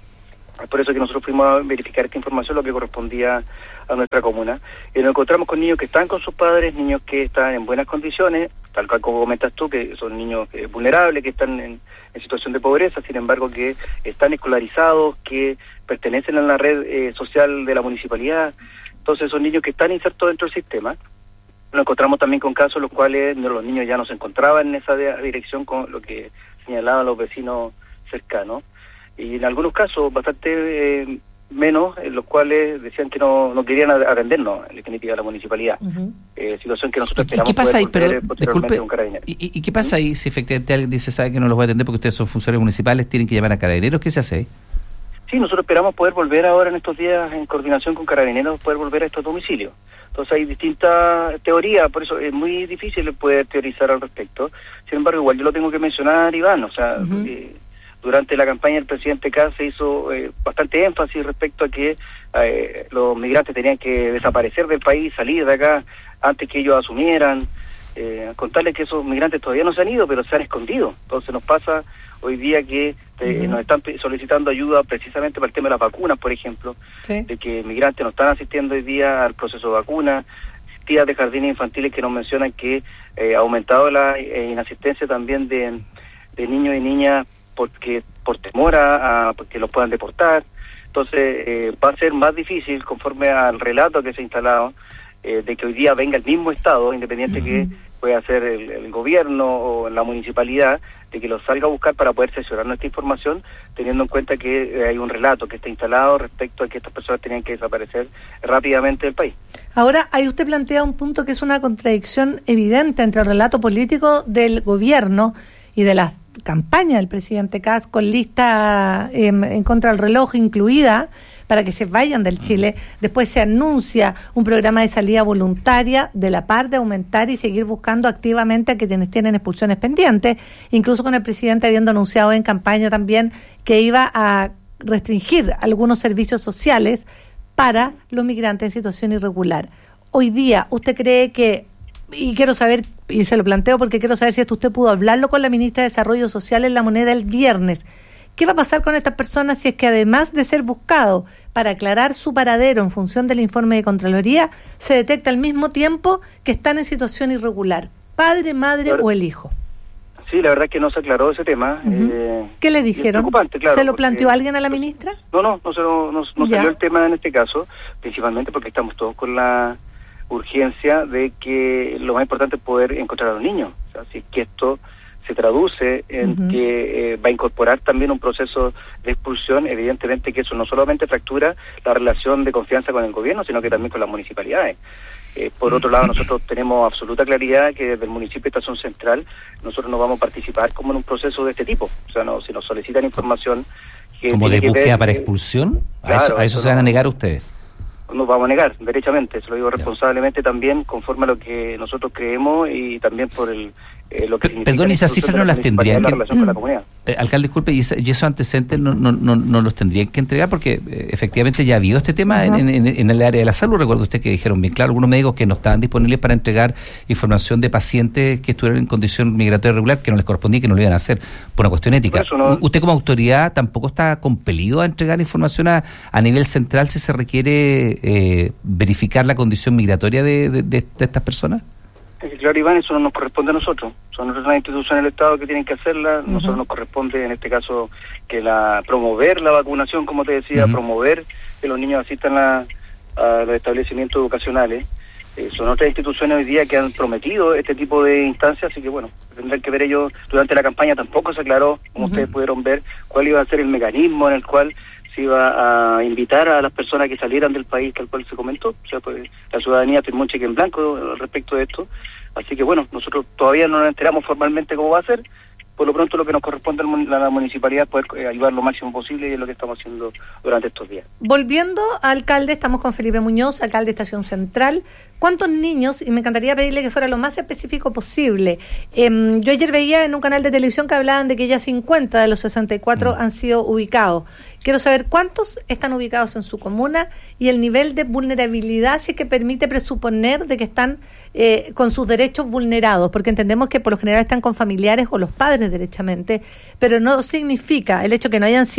Es por eso que nosotros fuimos a verificar esta información, lo que correspondía a nuestra comuna. Y nos encontramos con niños que están con sus padres, niños que están en buenas condiciones, tal cual como comentas tú, que son niños eh, vulnerables, que están en, en situación de pobreza, sin embargo que están escolarizados, que pertenecen a la red eh, social de la municipalidad. Entonces son niños que están insertos dentro del sistema. Nos encontramos también con casos en los cuales los niños ya no se encontraban en esa dirección con lo que señalaban los vecinos cercanos. Y en algunos casos bastante eh, menos, en los cuales decían que no, no querían atendernos, en definitiva, a la municipalidad. Uh-huh. Eh, situación que nosotros esperamos ¿Y qué pasa ahí? poder Pero, disculpe, con Carabineros. ¿y, ¿Y qué pasa ahí si efectivamente alguien dice, sabe que no los voy a atender porque ustedes son funcionarios municipales, tienen que llamar a Carabineros? ¿Qué se hace ahí? Sí, nosotros esperamos poder volver ahora en estos días, en coordinación con Carabineros, poder volver a estos domicilios. Entonces hay distintas teorías, por eso es muy difícil poder teorizar al respecto. Sin embargo, igual yo lo tengo que mencionar, Iván, o sea... Uh-huh. eh, Durante la campaña del presidente Kast se hizo eh, bastante énfasis respecto a que eh, los migrantes tenían que desaparecer del país, salir de acá antes que ellos asumieran. Eh, contarles que esos migrantes todavía no se han ido, pero se han escondido. Entonces nos pasa hoy día que eh, uh-huh. nos están solicitando ayuda precisamente para el tema de las vacunas, por ejemplo, sí. de que migrantes no están asistiendo hoy día al proceso de vacuna. Tías de jardines infantiles que nos mencionan que eh, ha aumentado la eh, inasistencia también de, de niños y niñas porque por temor a, a que los puedan deportar. Entonces eh, va a ser más difícil, conforme al relato que se ha instalado, eh, de que hoy día venga el mismo Estado, independiente uh-huh. que pueda ser el, el gobierno o la municipalidad, de que los salga a buscar para poder sesionar nuestra información, teniendo en cuenta que eh, hay un relato que está instalado respecto a que estas personas tenían que desaparecer rápidamente del país. Ahora, ahí usted plantea un punto que es una contradicción evidente entre el relato político del gobierno y de las campaña del presidente Kast con lista eh, en contra del reloj incluida para que se vayan del Chile. Después se anuncia un programa de salida voluntaria de la par de aumentar y seguir buscando activamente a quienes tienen expulsiones pendientes, incluso con el presidente habiendo anunciado en campaña también que iba a restringir algunos servicios sociales para los migrantes en situación irregular. Hoy día, ¿usted cree que, y quiero saber, y se lo planteo porque quiero saber si esto usted pudo hablarlo con la ministra de Desarrollo Social en La Moneda el viernes, ¿qué va a pasar con estas personas si es que además de ser buscado para aclarar su paradero en función del informe de Contraloría, se detecta al mismo tiempo que están en situación irregular? ¿Padre, madre claro. o el hijo? Sí, la verdad es que no se aclaró ese tema. Uh-huh. eh, ¿Qué le dijeron? Claro, ¿Se lo planteó alguien a la ministra? No, no, no, se lo, no, no salió el tema en este caso, principalmente porque estamos todos con la urgencia de que lo más importante es poder encontrar a los niños. O sea, si es que esto se traduce en uh-huh. que eh, va a incorporar también un proceso de expulsión, evidentemente que eso no solamente fractura la relación de confianza con el gobierno, sino que también con las municipalidades. Eh, por otro lado, nosotros tenemos absoluta claridad que desde el municipio de Estación Central nosotros no vamos a participar como en un proceso de este tipo. O sea, no, si nos solicitan información... Que ¿Como de búsqueda ver, para expulsión? ¿A claro, eso, a eso, eso se van a negar ustedes? Nos vamos a negar, derechamente, se lo digo responsablemente también, conforme a lo que nosotros creemos y también por el eh, lo que P- Perdón, ¿y esas cifras no las tendrían que... con la comunidad. Eh, alcalde, disculpe, ¿y, y esos antecedentes no, no, no, no los tendrían que entregar? Porque eh, efectivamente ya ha habido este tema uh-huh. en, en, en el área de la salud. Recuerdo usted que dijeron bien claro, algunos médicos que no estaban disponibles para entregar información de pacientes que estuvieran en condición migratoria regular, que no les correspondía, que no lo iban a hacer por una cuestión ética. No... ¿Usted como autoridad tampoco está compelido a entregar información a, a nivel central si se requiere eh, verificar la condición migratoria de, de, de, de estas personas? Es que, claro, Iván, eso no nos corresponde a nosotros. Son las instituciones del Estado que tienen que hacerla. Uh-huh. Nosotros nos corresponde, en este caso, que la promover la vacunación, como te decía, uh-huh. promover que los niños asistan a, a los establecimientos educacionales. Eh, son otras instituciones hoy día que han prometido este tipo de instancias, así que, bueno, tendrán que ver ellos. Durante la campaña tampoco se aclaró, como uh-huh. ustedes pudieron ver, cuál iba a ser el mecanismo en el cual se iba a invitar a las personas que salieran del país, tal cual se comentó. O sea, pues la ciudadanía firmó un cheque en blanco respecto de esto. Así que, bueno, nosotros todavía no nos enteramos formalmente cómo va a ser. Por lo pronto, lo que nos corresponde a la municipalidad es poder eh, ayudar lo máximo posible, y es lo que estamos haciendo durante estos días. Volviendo a alcalde, estamos con Felipe Muñoz, alcalde de Estación Central. ¿Cuántos niños? Y me encantaría pedirle que fuera lo más específico posible. Eh, yo ayer veía en un canal de televisión que hablaban de que ya cincuenta de los sesenta y cuatro mm. han sido ubicados. Quiero saber cuántos están ubicados en su comuna y el nivel de vulnerabilidad, si es que permite presuponer de que están eh, con sus derechos vulnerados, porque entendemos que por lo general están con familiares o los padres derechamente, pero no significa el hecho que no hayan sido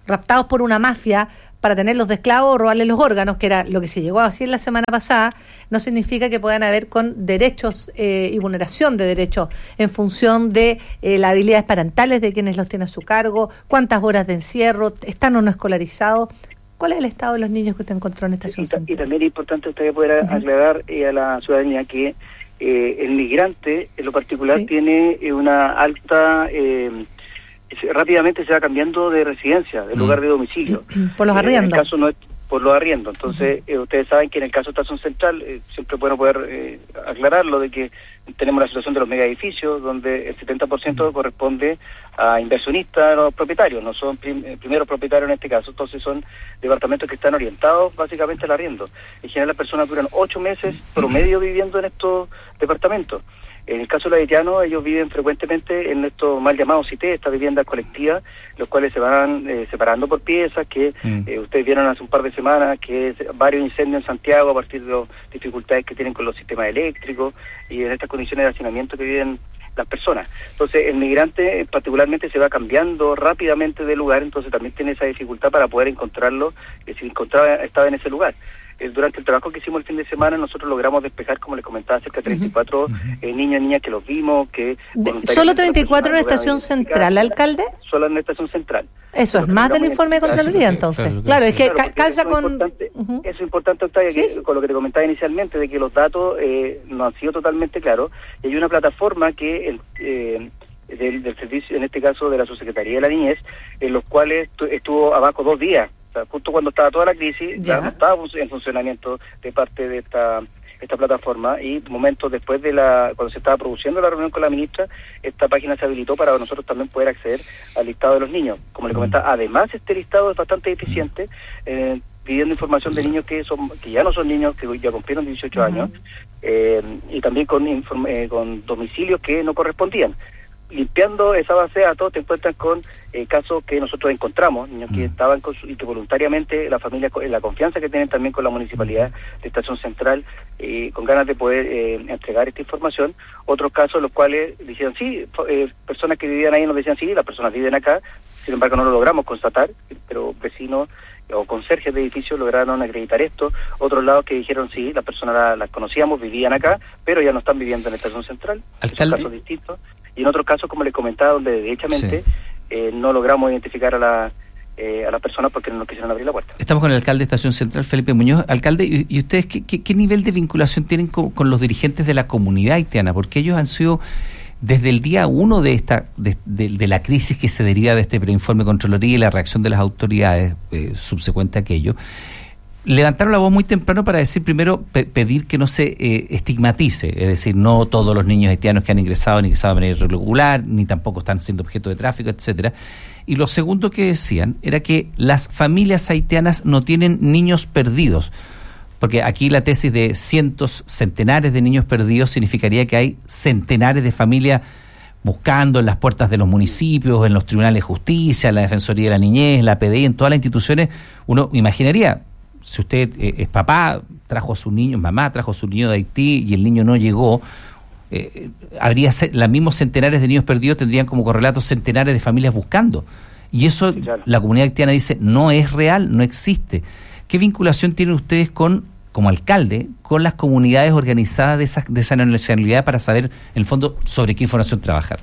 raptados por una mafia para tenerlos de esclavos o robarles los órganos, que era lo que se llegó a decir la semana pasada, no significa que puedan haber con derechos eh, y vulneración de derechos en función de eh, las habilidades parentales de quienes los tienen a su cargo, cuántas horas de encierro, están o no escolarizados. ¿Cuál es el estado de los niños que usted encontró en estación central? Y también es importante usted poder uh-huh. aclarar eh, a la ciudadanía que eh, el migrante en lo particular sí. tiene eh, una alta... Eh, rápidamente se va cambiando de residencia, de lugar de domicilio. Por los arriendos. Eh, en el caso no es por los arriendos. Entonces, uh-huh. eh, ustedes saben que en el caso de Estación Central, eh, siempre es bueno poder eh, aclararlo, de que tenemos la situación de los mega edificios, donde el setenta por ciento uh-huh. corresponde a inversionistas, a los propietarios, no son prim- primeros propietarios en este caso, entonces son departamentos que están orientados básicamente al arriendo. En general las personas duran ocho meses promedio viviendo en estos departamentos. En el caso de los haitianos, ellos viven frecuentemente en estos mal llamados C I T E, estas viviendas colectivas, los cuales se van eh, separando por piezas, que mm. eh, ustedes vieron hace un par de semanas, que es varios incendios en Santiago a partir de las dificultades que tienen con los sistemas eléctricos y en estas condiciones de hacinamiento que viven las personas. Entonces, el migrante particularmente se va cambiando rápidamente de lugar, entonces también tiene esa dificultad para poder encontrarlo, eh, si encontraba, estaba en ese lugar. Durante el trabajo que hicimos el fin de semana, nosotros logramos despejar, como les comentaba, cerca de treinta y cuatro uh-huh. eh, niños y niñas que los vimos. que ¿Solo treinta y cuatro en la estación central, alcalde? Solo en la estación central. Eso es más del informe de Contraloría, entonces. Claro, claro, es que claro, calza eso con... Importante, uh-huh. Eso es importante, Octavia, ¿Sí? que, con lo que te comentaba inicialmente, de que los datos eh, no han sido totalmente claros. Y hay una plataforma que... el eh, del, del servicio, en este caso de la Subsecretaría de la Niñez, en los cuales estuvo abajo dos días. Justo cuando estaba toda la crisis, ya no estaba en funcionamiento de parte de esta esta plataforma, y momentos después de la cuando se estaba produciendo la reunión con la ministra, esta página se habilitó para nosotros también poder acceder al listado de los niños. Como le comentaba, además este listado es bastante eficiente, eh, pidiendo información de niños que son que ya no son niños, que ya cumplieron dieciocho uh-huh. años, eh, y también con, inform- eh, con domicilios que no correspondían. Limpiando esa base de datos te encuentras con eh, casos que nosotros encontramos, niños que estaban con su, y que voluntariamente la familia, la confianza que tienen también con la municipalidad de Estación Central, eh, con ganas de poder eh, entregar esta información. Otros casos los cuales decían sí, eh, personas que vivían ahí nos decían sí, las personas viven acá, sin embargo no lo logramos constatar, pero vecinos o conserjes de edificios lograron acreditar esto. Otros lados que dijeron sí, las personas las la conocíamos, vivían acá, pero ya no están viviendo en la Estación Central. Son casos distintos. Y en otros casos, como les comentaba, donde derechamente sí. eh, no logramos identificar a la eh, a las personas porque no nos quisieron abrir la puerta. Estamos con el alcalde de Estación Central, Felipe Muñoz. Alcalde, ¿y, y ustedes qué, qué, qué nivel de vinculación tienen con, con los dirigentes de la comunidad haitiana? Porque ellos han sido, desde el día uno de esta de, de, de la crisis que se deriva de este preinforme de Contraloría y la reacción de las autoridades eh, subsecuente a aquello, levantaron la voz muy temprano para decir, primero, pe- pedir que no se eh, estigmatice, es decir, no todos los niños haitianos que han ingresado han ingresado de manera irregular, ni tampoco están siendo objeto de tráfico, etcétera. Y lo segundo que decían era que las familias haitianas no tienen niños perdidos, porque aquí la tesis de cientos, centenares de niños perdidos significaría que hay centenares de familias buscando en las puertas de los municipios, en los tribunales de justicia, en la Defensoría de la Niñez, en la P D I, en todas las instituciones. Uno imaginaría, si usted eh, es papá, trajo a su niño, mamá trajo a su niño de Haití y el niño no llegó, eh, habría los mismos centenares de niños perdidos, tendrían como correlatos centenares de familias buscando. Y eso, sí, claro. La comunidad haitiana dice, no es real, no existe. ¿Qué vinculación tienen ustedes con, como alcalde, con las comunidades organizadas de esa, de esa nacionalidad para saber, en el fondo, sobre qué información trabajar?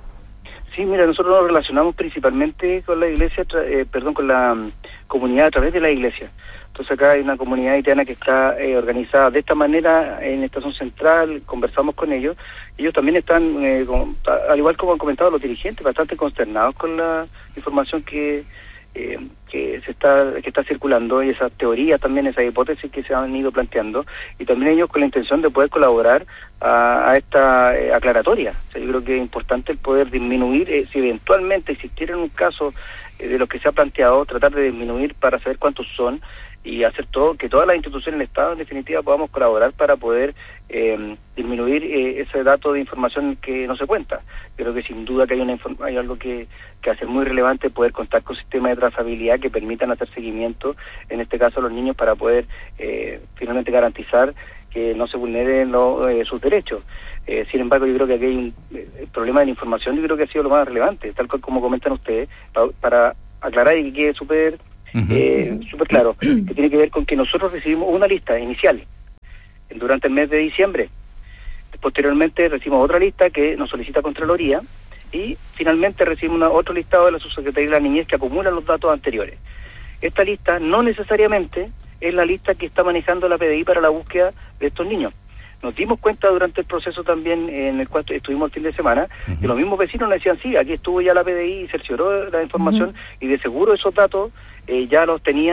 Sí, mira, nosotros nos relacionamos principalmente con la iglesia, eh, perdón, con la um, comunidad a través de la iglesia. Entonces acá hay una comunidad haitiana que está eh, organizada de esta manera en Estación Central, conversamos con ellos. Ellos también están, eh, con, al igual como han comentado los dirigentes, bastante consternados con la información que eh, que se está que está circulando y esas teorías también, esas hipótesis que se han ido planteando, y también ellos con la intención de poder colaborar a, a esta eh, aclaratoria. O sea, yo creo que es importante el poder disminuir, eh, si eventualmente existiera un caso eh, de lo que se ha planteado, tratar de disminuir para saber cuántos son, y hacer todo, que todas las instituciones del Estado en definitiva podamos colaborar para poder eh, disminuir eh, ese dato de información que no se cuenta. Creo que sin duda que hay una inform- hay algo que, que hace muy relevante, poder contar con sistemas de trazabilidad que permitan hacer seguimiento, en este caso a los niños, para poder eh, finalmente garantizar que no se vulneren lo, eh, sus derechos. Eh, sin embargo, yo creo que aquí hay un eh, el problema de la información, yo creo que ha sido lo más relevante, tal cual como comentan ustedes, pa- para aclarar y que quede súper uh-huh. eh, súper claro, que tiene que ver con que nosotros recibimos una lista inicial durante el mes de diciembre. Posteriormente recibimos otra lista que nos solicita Contraloría y finalmente recibimos una, otro listado de la Subsecretaría de la Niñez que acumula los datos anteriores. Esta lista no necesariamente es la lista que está manejando la P D I para la búsqueda de estos niños. Nos dimos cuenta durante el proceso también en el cual estuvimos el fin de semana, uh-huh. que los mismos vecinos nos decían, sí, aquí estuvo ya la P D I y cercioró la información uh-huh. y de seguro esos datos eh, ya los tenía